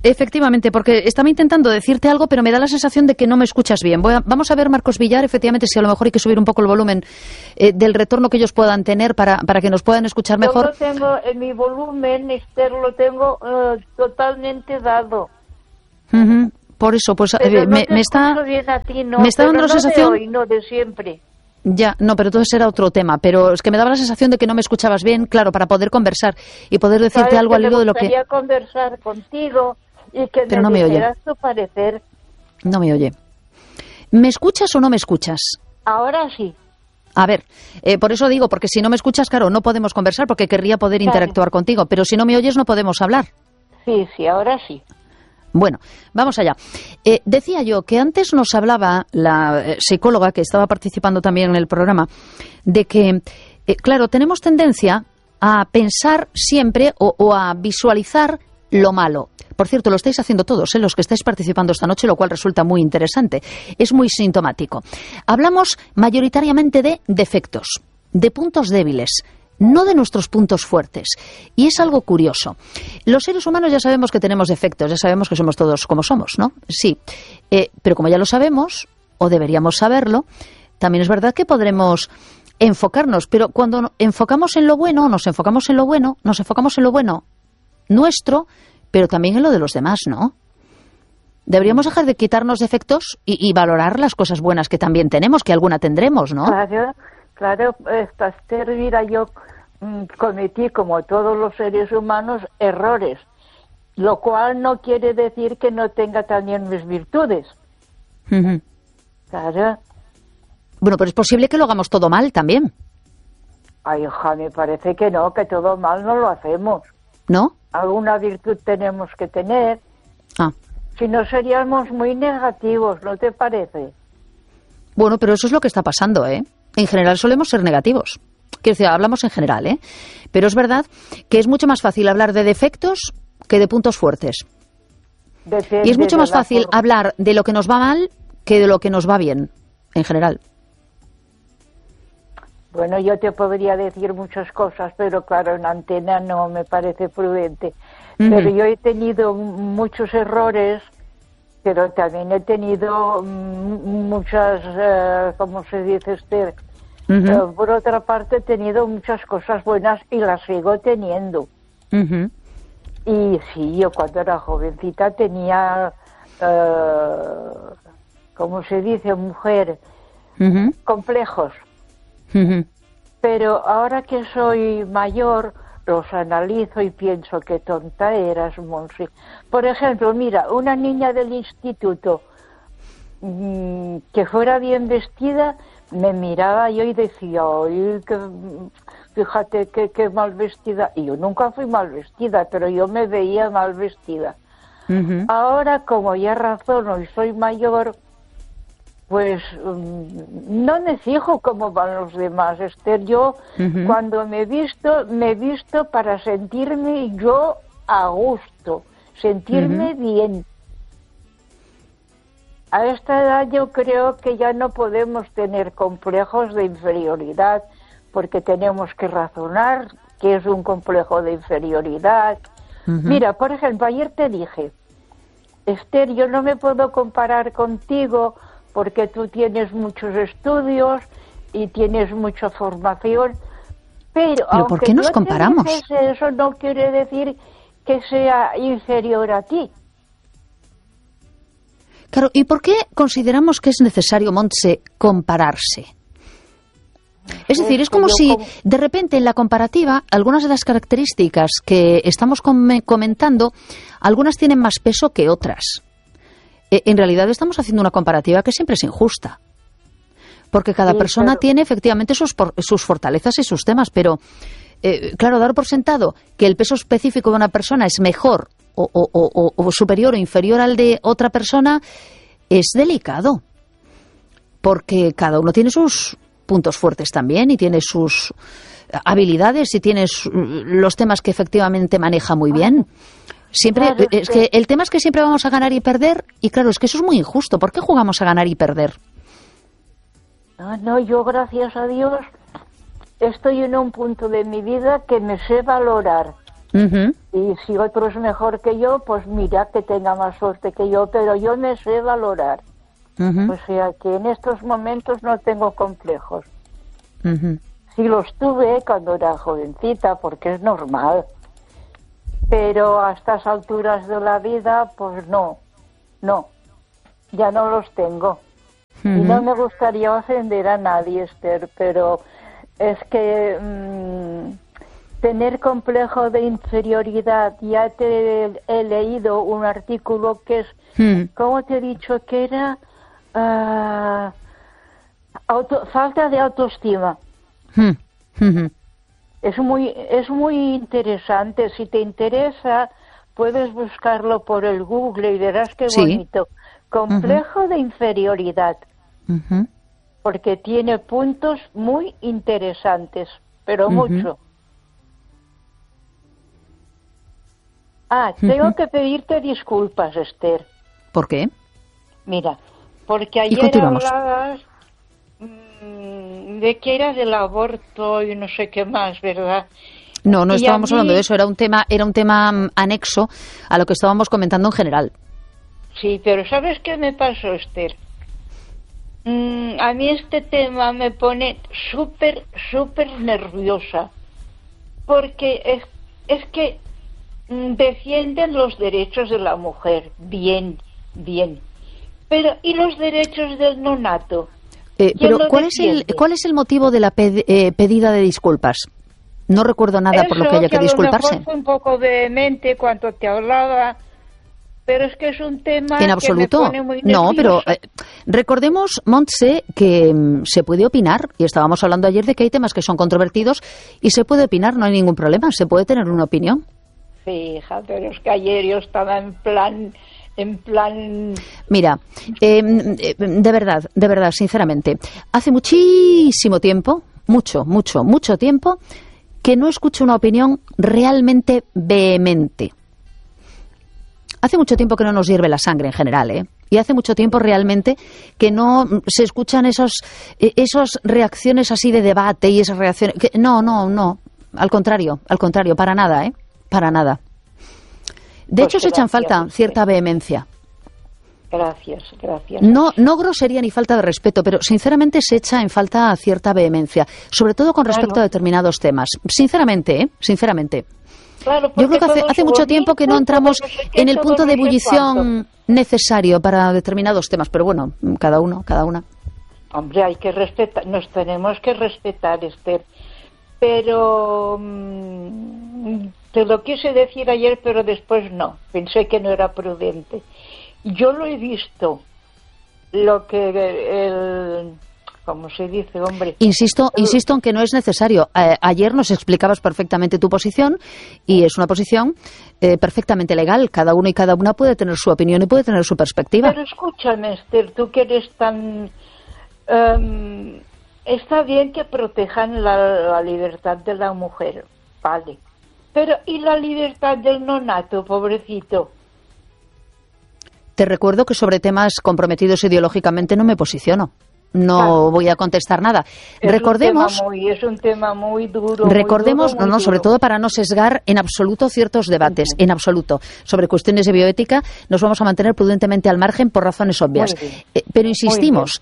Speaker 1: Efectivamente, porque estaba intentando decirte algo, pero me da la sensación de que no me escuchas bien. Vamos a ver, Marcos Villar, efectivamente, si a lo mejor hay que subir un poco el volumen del retorno que ellos puedan tener para que nos puedan escuchar mejor.
Speaker 4: Yo lo tengo en mi volumen, Esther, lo tengo totalmente dado.
Speaker 1: Por eso, pues
Speaker 4: me está bien a ti, no,
Speaker 1: me está dando la sensación
Speaker 4: de hoy, no de siempre.
Speaker 1: Ya, no, pero entonces era otro tema. Pero es que me daba la sensación de que no me escuchabas bien, claro, para poder conversar y poder decirte algo al hilo de lo que...
Speaker 4: Me gustaría conversar contigo y que
Speaker 1: pero
Speaker 4: me dijeras tu parecer.
Speaker 1: No me oye. ¿Me escuchas o no me escuchas?
Speaker 4: Ahora sí.
Speaker 1: A ver, por eso digo, porque si no me escuchas, claro, no podemos conversar porque querría poder interactuar contigo, pero si no me oyes no podemos hablar.
Speaker 4: Sí, ahora sí.
Speaker 1: Bueno, vamos allá. Decía yo que antes nos hablaba la psicóloga que estaba participando también en el programa de que, claro, tenemos tendencia a pensar siempre o a visualizar lo malo. Por cierto, lo estáis haciendo todos, los que estáis participando esta noche, lo cual resulta muy interesante. Es muy sintomático. Hablamos mayoritariamente de defectos, de puntos débiles, no de nuestros puntos fuertes. Y es algo curioso. Los seres humanos ya sabemos que tenemos defectos, ya sabemos que somos todos como somos, ¿no? Sí. Pero como ya lo sabemos, o deberíamos saberlo, también es verdad que podremos enfocarnos. Pero cuando enfocamos en lo bueno, nos enfocamos en lo bueno nuestro, pero también en lo de los demás, ¿no? Deberíamos dejar de quitarnos defectos y valorar las cosas buenas que también tenemos, que alguna tendremos, ¿no?
Speaker 4: Claro, Esther, mira, yo cometí, como todos los seres humanos, errores, lo cual no quiere decir que no tenga también mis virtudes. Claro.
Speaker 1: Bueno, pero es posible que lo hagamos todo mal también.
Speaker 4: Ay, hija, me parece que no, que todo mal no lo hacemos.
Speaker 1: ¿No?
Speaker 4: Alguna virtud tenemos que tener. Si no seríamos muy negativos, ¿no te parece?
Speaker 1: Bueno, pero eso es lo que está pasando, ¿eh? En general solemos ser negativos. Quiero decir, hablamos en general, ¿eh? Pero es verdad que es mucho más fácil hablar de defectos que de puntos fuertes. Y es mucho más fácil hablar de lo que nos va mal que de lo que nos va bien, en general.
Speaker 4: Bueno, yo te podría decir muchas cosas, pero claro, en antena no me parece prudente. Pero yo he tenido muchos errores, pero también he tenido muchas, ¿cómo se dice, Esther? Por otra parte, he tenido muchas cosas buenas y las sigo teniendo. Y sí, yo cuando era jovencita tenía, ¿cómo se dice, mujer? Complejos. Pero ahora que soy mayor, los analizo y pienso que tonta eras, Monsi. Por ejemplo, mira, una niña del instituto que fuera bien vestida, me miraba yo y decía, ay, fíjate que mal vestida. Y yo nunca fui mal vestida, pero yo me veía mal vestida. Ahora, como ya razono y soy mayor, pues no me fijo cómo van los demás, Esther. Yo cuando me visto para sentirme yo a gusto, sentirme bien. A esta edad yo creo que ya no podemos tener complejos de inferioridad, porque tenemos que razonar qué es un complejo de inferioridad. Mira, por ejemplo, ayer te dije, Esther, yo no me puedo comparar contigo porque tú tienes muchos estudios y tienes mucha formación, pero
Speaker 1: ¿por qué nos comparamos?
Speaker 4: Eso no quiere decir que sea inferior a ti.
Speaker 1: Claro, ¿y por qué consideramos que es necesario, Montse, compararse? Es decir, es como si de repente en la comparativa algunas de las características que estamos comentando, algunas tienen más peso que otras. En realidad estamos haciendo una comparativa que siempre es injusta, porque cada persona tiene efectivamente sus fortalezas y sus temas, pero claro, dar por sentado que el peso específico de una persona es mejor o superior o inferior al de otra persona es delicado, porque cada uno tiene sus puntos fuertes también y tiene sus habilidades y tiene los temas que efectivamente maneja muy bien. Siempre, es que el tema es que siempre vamos a ganar y perder, y claro, es que eso es muy injusto. ¿Por qué jugamos a ganar y perder?
Speaker 4: No, yo gracias a Dios estoy en un punto de mi vida que me sé valorar. Y si otro es mejor que yo, pues mira, que tenga más suerte que yo, pero yo me sé valorar. O sea que en estos momentos no tengo complejos. Sí los tuve cuando era jovencita, porque es normal. Pero a estas alturas de la vida, pues no, ya no los tengo. Y no me gustaría ofender a nadie, Esther, pero es que tener complejo de inferioridad, ya te he leído un artículo que es, ¿cómo te he dicho que era? Falta de autoestima. Es muy interesante. Si te interesa, puedes buscarlo por el Google y verás qué bonito. Complejo de inferioridad. Porque tiene puntos muy interesantes, pero mucho. Tengo que pedirte disculpas, Esther.
Speaker 1: ¿Por qué?
Speaker 4: Mira, porque ayer hablabas de que era del aborto y no sé qué más, ¿verdad?
Speaker 1: No estábamos hablando de eso, era un tema anexo a lo que estábamos comentando en general.
Speaker 4: Sí, pero ¿sabes qué me pasó, Esther? A mí este tema me pone súper nerviosa, porque es que defienden los derechos de la mujer, bien, pero ¿y los derechos del nonato?
Speaker 1: Pero ¿cuál es el motivo de la pedida de disculpas? No recuerdo nada por lo que haya que disculparse.
Speaker 4: A lo mejor fue un poco vehemente cuando te hablaba, pero es que es un tema
Speaker 1: en absoluto.
Speaker 4: Que me pone muy nerviosa.
Speaker 1: No, pero recordemos, Montse, que se puede opinar, y estábamos hablando ayer de que hay temas que son controvertidos y se puede opinar, no hay ningún problema, se puede tener una opinión.
Speaker 4: Fija, pero es que ayer yo estaba en plan...
Speaker 1: Mira, de verdad, sinceramente, hace muchísimo tiempo, mucho tiempo, que no escucho una opinión realmente vehemente. Hace mucho tiempo que no nos hierve la sangre en general, y hace mucho tiempo realmente que no se escuchan esas reacciones así de debate y esas reacciones... No, al contrario, para nada, para nada. De hecho, se echa en falta cierta vehemencia.
Speaker 4: Gracias.
Speaker 1: No grosería ni falta de respeto, pero sinceramente se echa en falta cierta vehemencia, sobre todo con respecto a determinados temas. Sinceramente.
Speaker 4: Claro,
Speaker 1: yo creo que hace mucho tiempo que no entramos en el punto de ebullición necesario para determinados temas, pero bueno, cada una.
Speaker 4: Hombre, hay que respetar, nos tenemos que respetar, Esther. Pero te lo quise decir ayer, pero después no. Pensé que no era prudente. Yo lo he visto, lo que ¿cómo se dice, hombre?
Speaker 1: Insisto en que no es necesario. Ayer nos explicabas perfectamente tu posición y es una posición perfectamente legal. Cada uno y cada una puede tener su opinión y puede tener su perspectiva.
Speaker 4: Pero escúchame, Esther, tú que eres tan... está bien que protejan la libertad de la mujer, vale. Pero ¿y la libertad del nonato, pobrecito? Te
Speaker 1: recuerdo que sobre temas comprometidos ideológicamente no me posiciono. No voy a contestar nada. Recordemos,
Speaker 4: es un tema muy duro.
Speaker 1: Recordemos,
Speaker 4: muy duro.
Speaker 1: Sobre todo para no sesgar en absoluto ciertos debates, en absoluto. Sobre cuestiones de bioética nos vamos a mantener prudentemente al margen por razones obvias. Pero insistimos.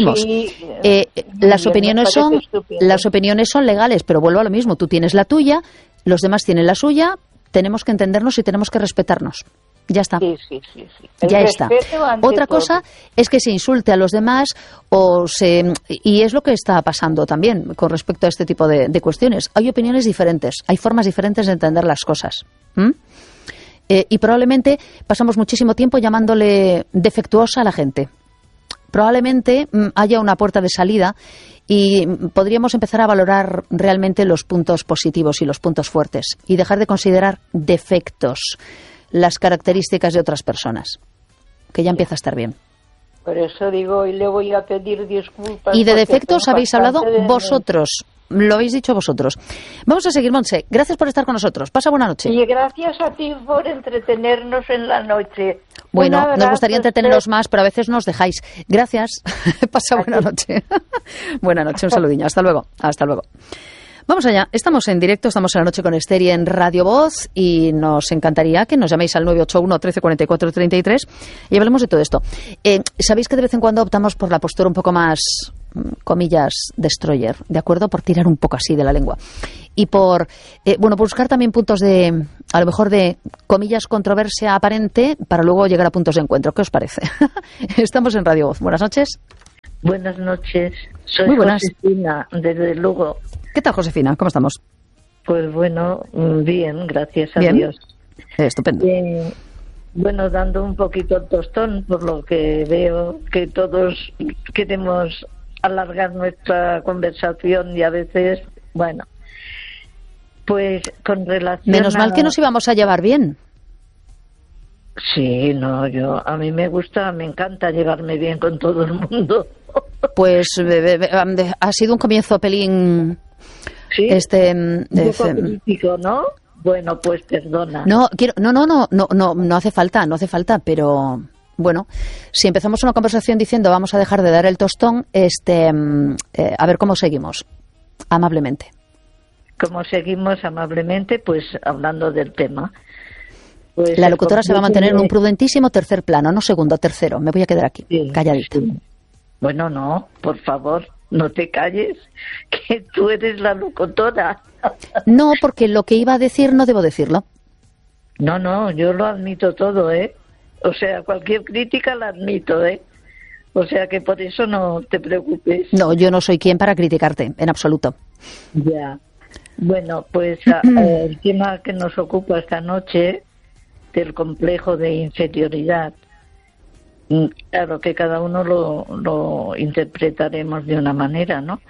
Speaker 1: Las opiniones son legales, pero vuelvo a lo mismo. Tú tienes la tuya, los demás tienen la suya, tenemos que entendernos y tenemos que respetarnos. Ya está.
Speaker 4: Sí.
Speaker 1: Ya está. Otra cosa es que se insulte a los demás y es lo que está pasando también con respecto a este tipo de cuestiones. Hay opiniones diferentes, hay formas diferentes de entender las cosas. Y probablemente pasamos muchísimo tiempo llamándole defectuosa a la gente. Probablemente haya una puerta de salida y podríamos empezar a valorar realmente los puntos positivos y los puntos fuertes y dejar de considerar defectos las características de otras personas, que ya empieza a estar bien.
Speaker 4: Por eso digo, y le voy a pedir disculpas.
Speaker 1: Y de defectos habéis hablado vosotros, lo habéis dicho vosotros. Vamos a seguir, Montse. Gracias por estar con nosotros. Pasa buena noche.
Speaker 4: Y gracias a ti por entretenernos en la noche.
Speaker 1: Bueno, nos gustaría entreteneros más, pero a veces nos dejáis. Gracias. Pasa buena noche. Buena noche, un saludinho. Hasta luego. Vamos allá, estamos en directo, estamos en La Noche con Esther y en Radio Voz y nos encantaría que nos llaméis al 981 13 44 33 y hablemos de todo esto. Sabéis que de vez en cuando optamos por la postura un poco más, comillas, destroyer, ¿de acuerdo? Por tirar un poco así de la lengua. Y por buscar también puntos de, a lo mejor de, comillas, controversia aparente para luego llegar a puntos de encuentro. ¿Qué os parece? Estamos en Radio Voz. Buenas noches.
Speaker 5: Buenas noches. Soy
Speaker 1: Muy buenas.
Speaker 5: Josefina, desde Lugo.
Speaker 1: ¿Qué tal, Josefina? ¿Cómo estamos?
Speaker 5: Pues bueno, bien, gracias a
Speaker 1: Bien.
Speaker 5: Dios.
Speaker 1: Estupendo.
Speaker 5: Bueno, dando un poquito el tostón, por lo que veo que todos queremos alargar nuestra conversación y a veces, bueno, pues con relación
Speaker 1: Menos mal que nos íbamos a llevar bien.
Speaker 5: Sí, no, a mí me encanta llevarme bien con todo el mundo.
Speaker 1: Pues ha sido un comienzo pelín...
Speaker 5: Sí, un poco crítico, ¿no? Bueno, pues perdona.
Speaker 1: No hace falta, pero bueno, si empezamos una conversación diciendo vamos a dejar de dar el tostón, a ver cómo seguimos, amablemente.
Speaker 5: Como seguimos amablemente, pues hablando del tema. Pues
Speaker 1: la locutora se va a mantener en un prudentísimo tercer plano, no segundo, tercero. Me voy a quedar aquí, calladita.
Speaker 5: Sí. Bueno, no, por favor, no te calles, que tú eres la locutora.
Speaker 1: No, porque lo que iba a decir no debo decirlo.
Speaker 5: No, yo lo admito todo, ¿eh? O sea, cualquier crítica la admito, ¿eh? O sea, que por eso no te preocupes.
Speaker 1: No, yo no soy quien para criticarte, en absoluto.
Speaker 5: Ya. Bueno, pues el tema que nos ocupa esta noche, del complejo de inferioridad, claro que cada uno lo interpretaremos de una manera, ¿no?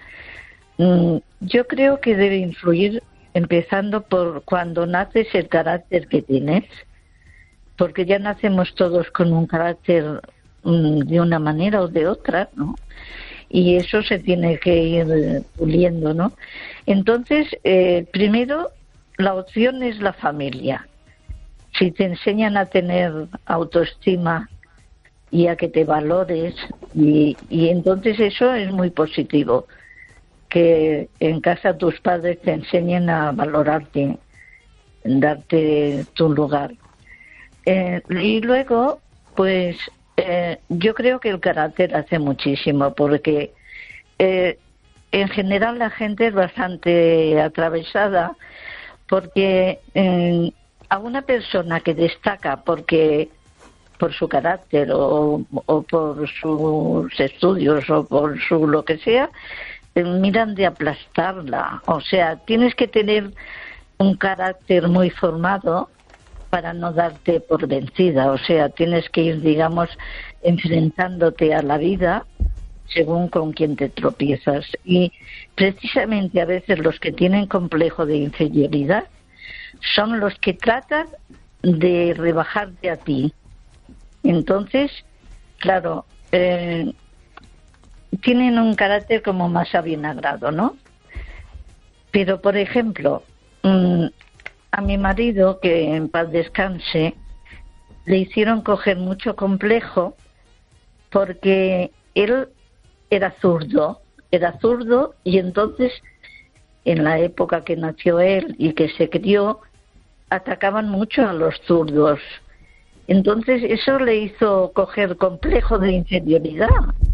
Speaker 5: Yo creo que debe influir empezando por cuando naces el carácter que tienes, porque ya nacemos todos con un carácter de una manera o de otra, ¿no? Y eso se tiene que ir puliendo, ¿no? Entonces, primero, la opción es la familia. Si te enseñan a tener autoestima y a que te valores, y entonces eso es muy positivo, que en casa tus padres te enseñen a valorarte, darte tu lugar. Y luego, pues yo creo que el carácter hace muchísimo, porque en general la gente es bastante atravesada, porque a una persona que destaca por su carácter o por sus estudios o por su lo que sea, miran de aplastarla. O sea, tienes que tener un carácter muy formado para no darte por vencida. O sea, tienes que ir, digamos, enfrentándote a la vida según con quien te tropiezas. Y precisamente a veces los que tienen complejo de inferioridad son los que tratan de rebajarte a ti. Entonces, claro, tienen un carácter como más avinagrado, ¿no? Pero, por ejemplo, a mi marido, que en paz descanse, le hicieron coger mucho complejo porque él era zurdo y entonces, en la época que nació él y que se crió, atacaban mucho a los zurdos. Entonces eso le hizo coger complejo de inferioridad.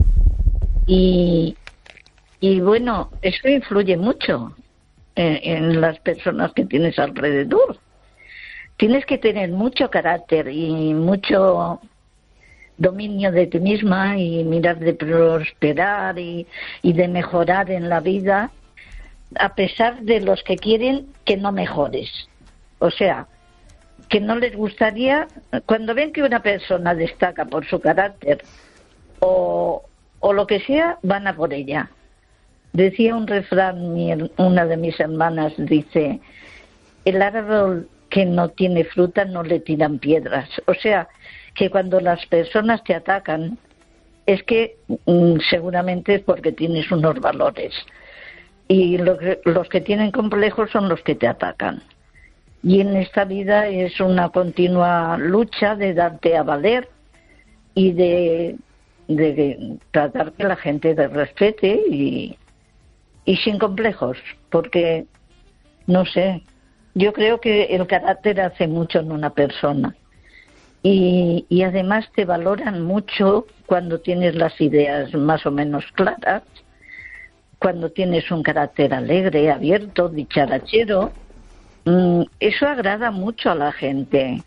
Speaker 5: Y bueno, eso influye mucho en las personas que tienes alrededor. Tienes que tener mucho carácter y mucho dominio de ti misma y mirar de prosperar y de mejorar en la vida, a pesar de los que quieren que no mejores. O sea, que no les gustaría, cuando ven que una persona destaca por su carácter o lo que sea, van a por ella. Decía un refrán, una de mis hermanas dice, el árbol que no tiene fruta no le tiran piedras. O sea, que cuando las personas te atacan es que seguramente es porque tienes unos valores. Y los que tienen complejos son los que te atacan. Y en esta vida es una continua lucha de darte a valer y de tratar que la gente te respete y sin complejos, porque, no sé, yo creo que el carácter hace mucho en una persona. Y además te valoran mucho cuando tienes las ideas más o menos claras, cuando tienes un carácter alegre, abierto, dicharachero. Eso agrada mucho a la gente.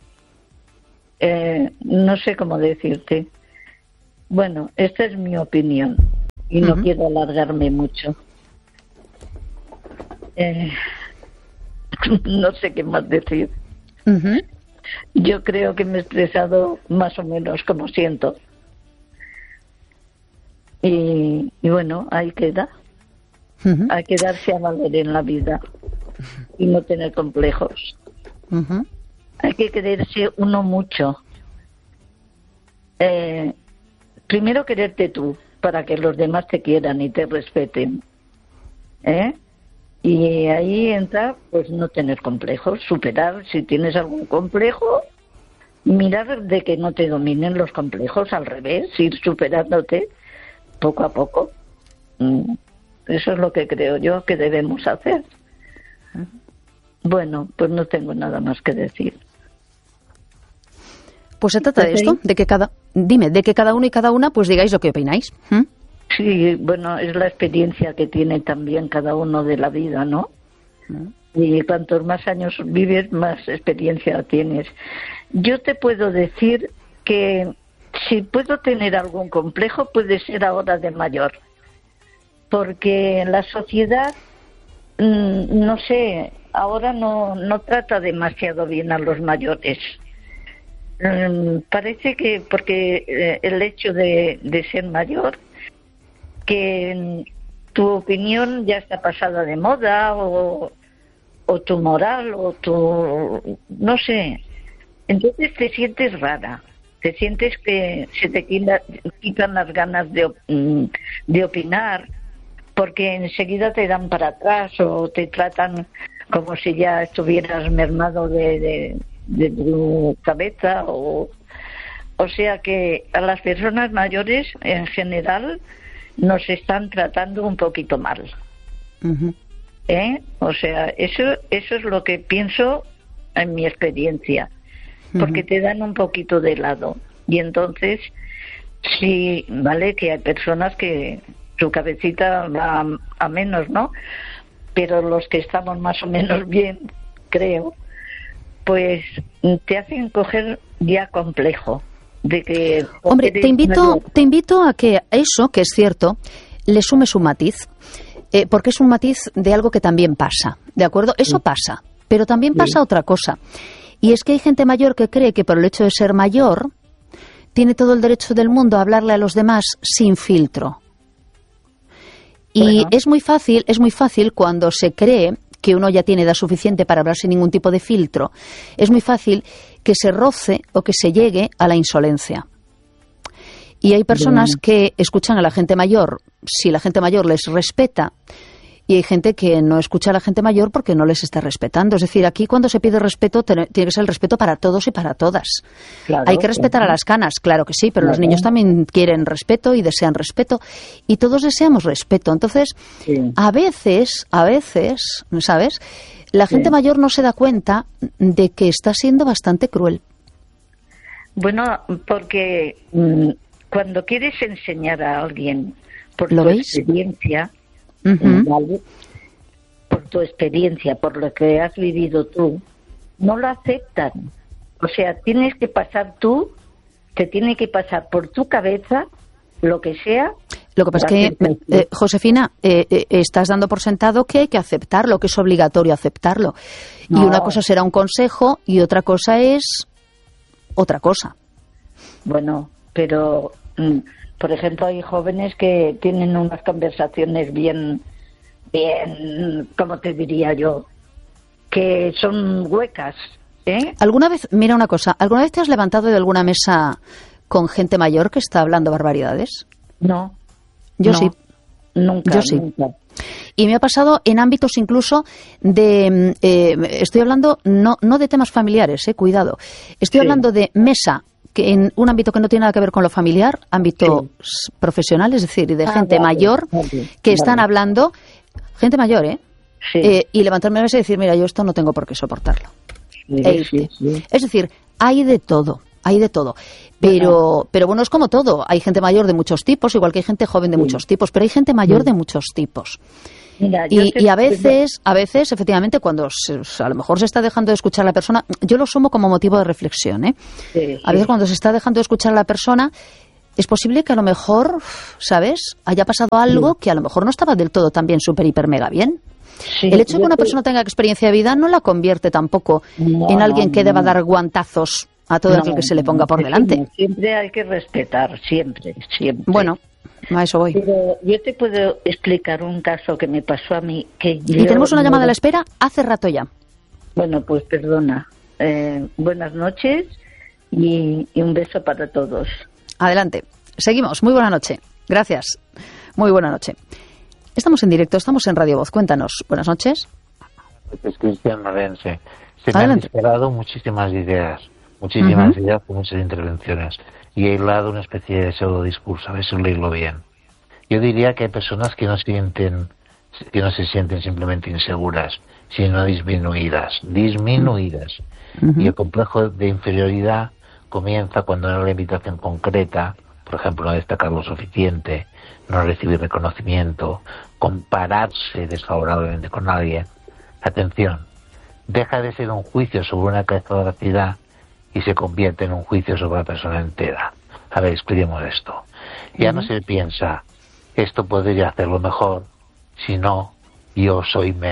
Speaker 5: No sé cómo decirte. Bueno, esta es mi opinión y no quiero alargarme mucho. No sé qué más decir. Yo creo que me he expresado más o menos como siento. Y bueno, ahí queda. Hay que darse a valer en la vida y no tener complejos. Hay que quererse uno mucho. Primero quererte tú, para que los demás te quieran y te respeten. Y ahí entra, pues, no tener complejos, superar, si tienes algún complejo, mirar de que no te dominen los complejos, al revés, ir superándote poco a poco. Eso es lo que creo yo que debemos hacer. Bueno, pues no tengo nada más que decir.
Speaker 1: Pues se trata de esto, de que cada uno y cada una pues digáis lo que opináis.
Speaker 5: Sí, bueno, es la experiencia que tiene también cada uno de la vida, ¿no? Y cuantos más años vives, más experiencia tienes. Yo te puedo decir que si puedo tener algún complejo, puede ser ahora de mayor. Porque la sociedad, no sé, ahora no trata demasiado bien a los mayores. Parece que porque el hecho de ser mayor, que tu opinión ya está pasada de moda, o tu moral, o tu... no sé. Entonces te sientes rara, te sientes que se te quitan las ganas de opinar, porque enseguida te dan para atrás o te tratan como si ya estuvieras mermado de tu cabeza. O sea que a las personas mayores en general nos están tratando un poquito mal. O sea, eso es lo que pienso en mi experiencia, porque te dan un poquito de lado. Y entonces, sí, vale que hay personas que su cabecita va a menos, ¿no? Pero los que estamos más o menos bien, creo, pues te hacen coger ya complejo de que...
Speaker 1: Hombre, te invito a que eso, que es cierto, le sumes un matiz, porque es un matiz de algo que también pasa, ¿de acuerdo? Eso pasa, pero también pasa otra cosa, y es que hay gente mayor que cree que por el hecho de ser mayor tiene todo el derecho del mundo a hablarle a los demás sin filtro. Y es muy fácil cuando se cree que uno ya tiene edad suficiente para hablar sin ningún tipo de filtro, es muy fácil que se roce o que se llegue a la insolencia. Y hay personas que escuchan a la gente mayor si la gente mayor les respeta, y hay gente que no escucha a la gente mayor porque no les está respetando. Es decir, aquí cuando se pide respeto tiene que ser el respeto para todos y para todas. Claro, hay que respetar a las canas, claro que sí, pero los niños también quieren respeto y desean respeto, y todos deseamos respeto. Entonces, a veces, ¿sabes? La gente mayor no se da cuenta de que está siendo bastante cruel.
Speaker 5: Bueno, porque cuando quieres enseñar a alguien por
Speaker 1: tu
Speaker 5: experiencia, ¿vale? Por tu experiencia, por lo que has vivido tú, no lo aceptan. O sea, tienes que pasar tú, te tiene que pasar por tu cabeza lo que sea.
Speaker 1: Lo que pasa es que, Josefina, estás dando por sentado que hay que aceptarlo, que es obligatorio aceptarlo. No. Y una cosa será un consejo y otra cosa es otra cosa.
Speaker 5: Bueno, pero, por ejemplo, hay jóvenes que tienen unas conversaciones bien, ¿cómo te diría yo? Que son huecas, ¿eh?
Speaker 1: ¿Alguna vez te has levantado de alguna mesa con gente mayor que está hablando barbaridades?
Speaker 5: No.
Speaker 1: Yo sí.
Speaker 5: Nunca.
Speaker 1: Yo sí.
Speaker 5: Nunca.
Speaker 1: Y me ha pasado en ámbitos incluso de... estoy hablando no de temas familiares, cuidado. Estoy hablando de mesa, que en un ámbito que no tiene nada que ver con lo familiar, ámbito profesional, es decir, de gente mayor que están hablando, Gente mayor, ¿eh?
Speaker 5: Sí.
Speaker 1: Y levantarme la cabeza y decir, mira, yo esto no tengo por qué soportarlo.
Speaker 5: Sí.
Speaker 1: Es decir, hay de todo. Pero bueno, es como todo. Hay gente mayor de muchos tipos, igual que hay gente joven de muchos tipos, pero hay gente mayor de muchos tipos.
Speaker 5: Mira,
Speaker 1: Y a veces, efectivamente, cuando a lo mejor se está dejando de escuchar a la persona, yo lo sumo como motivo de reflexión, ¿eh? A veces cuando se está dejando de escuchar a la persona, es posible que a lo mejor, ¿sabes?, haya pasado algo que a lo mejor no estaba del todo tan bien, súper, hiper, mega bien.
Speaker 5: Sí,
Speaker 1: El hecho de que una persona tenga experiencia de vida no la convierte tampoco en alguien que deba dar guantazos a todo aquel que se le ponga por delante.
Speaker 5: Siempre hay que respetar, siempre.
Speaker 1: Bueno, a eso voy.
Speaker 5: Pero yo te puedo explicar un caso que me pasó a mí.
Speaker 1: Y tenemos una llamada a la espera hace rato ya.
Speaker 5: Bueno, pues perdona. Buenas noches y un beso para todos.
Speaker 1: Adelante. Seguimos. Muy buena noche. Gracias. Muy buena noche. Estamos en directo, estamos en Radio Voz. Cuéntanos. Buenas noches.
Speaker 2: Es Cristian Marense. Se me han disparado muchísimas ideas con muchas intervenciones. Y he hilado una especie de pseudo discurso, a ver si lo hilo bien. Yo diría que hay personas que no se sienten simplemente inseguras, sino disminuidas. Y el complejo de inferioridad comienza cuando no hay una limitación concreta, por ejemplo, no destacar lo suficiente, no recibir reconocimiento, compararse desfavorablemente con alguien. Atención, deja de ser un juicio sobre una capacidad y se convierte en un juicio sobre la persona entera. A ver, expliquemos esto. Ya no se piensa, esto podría hacerlo mejor, sino yo soy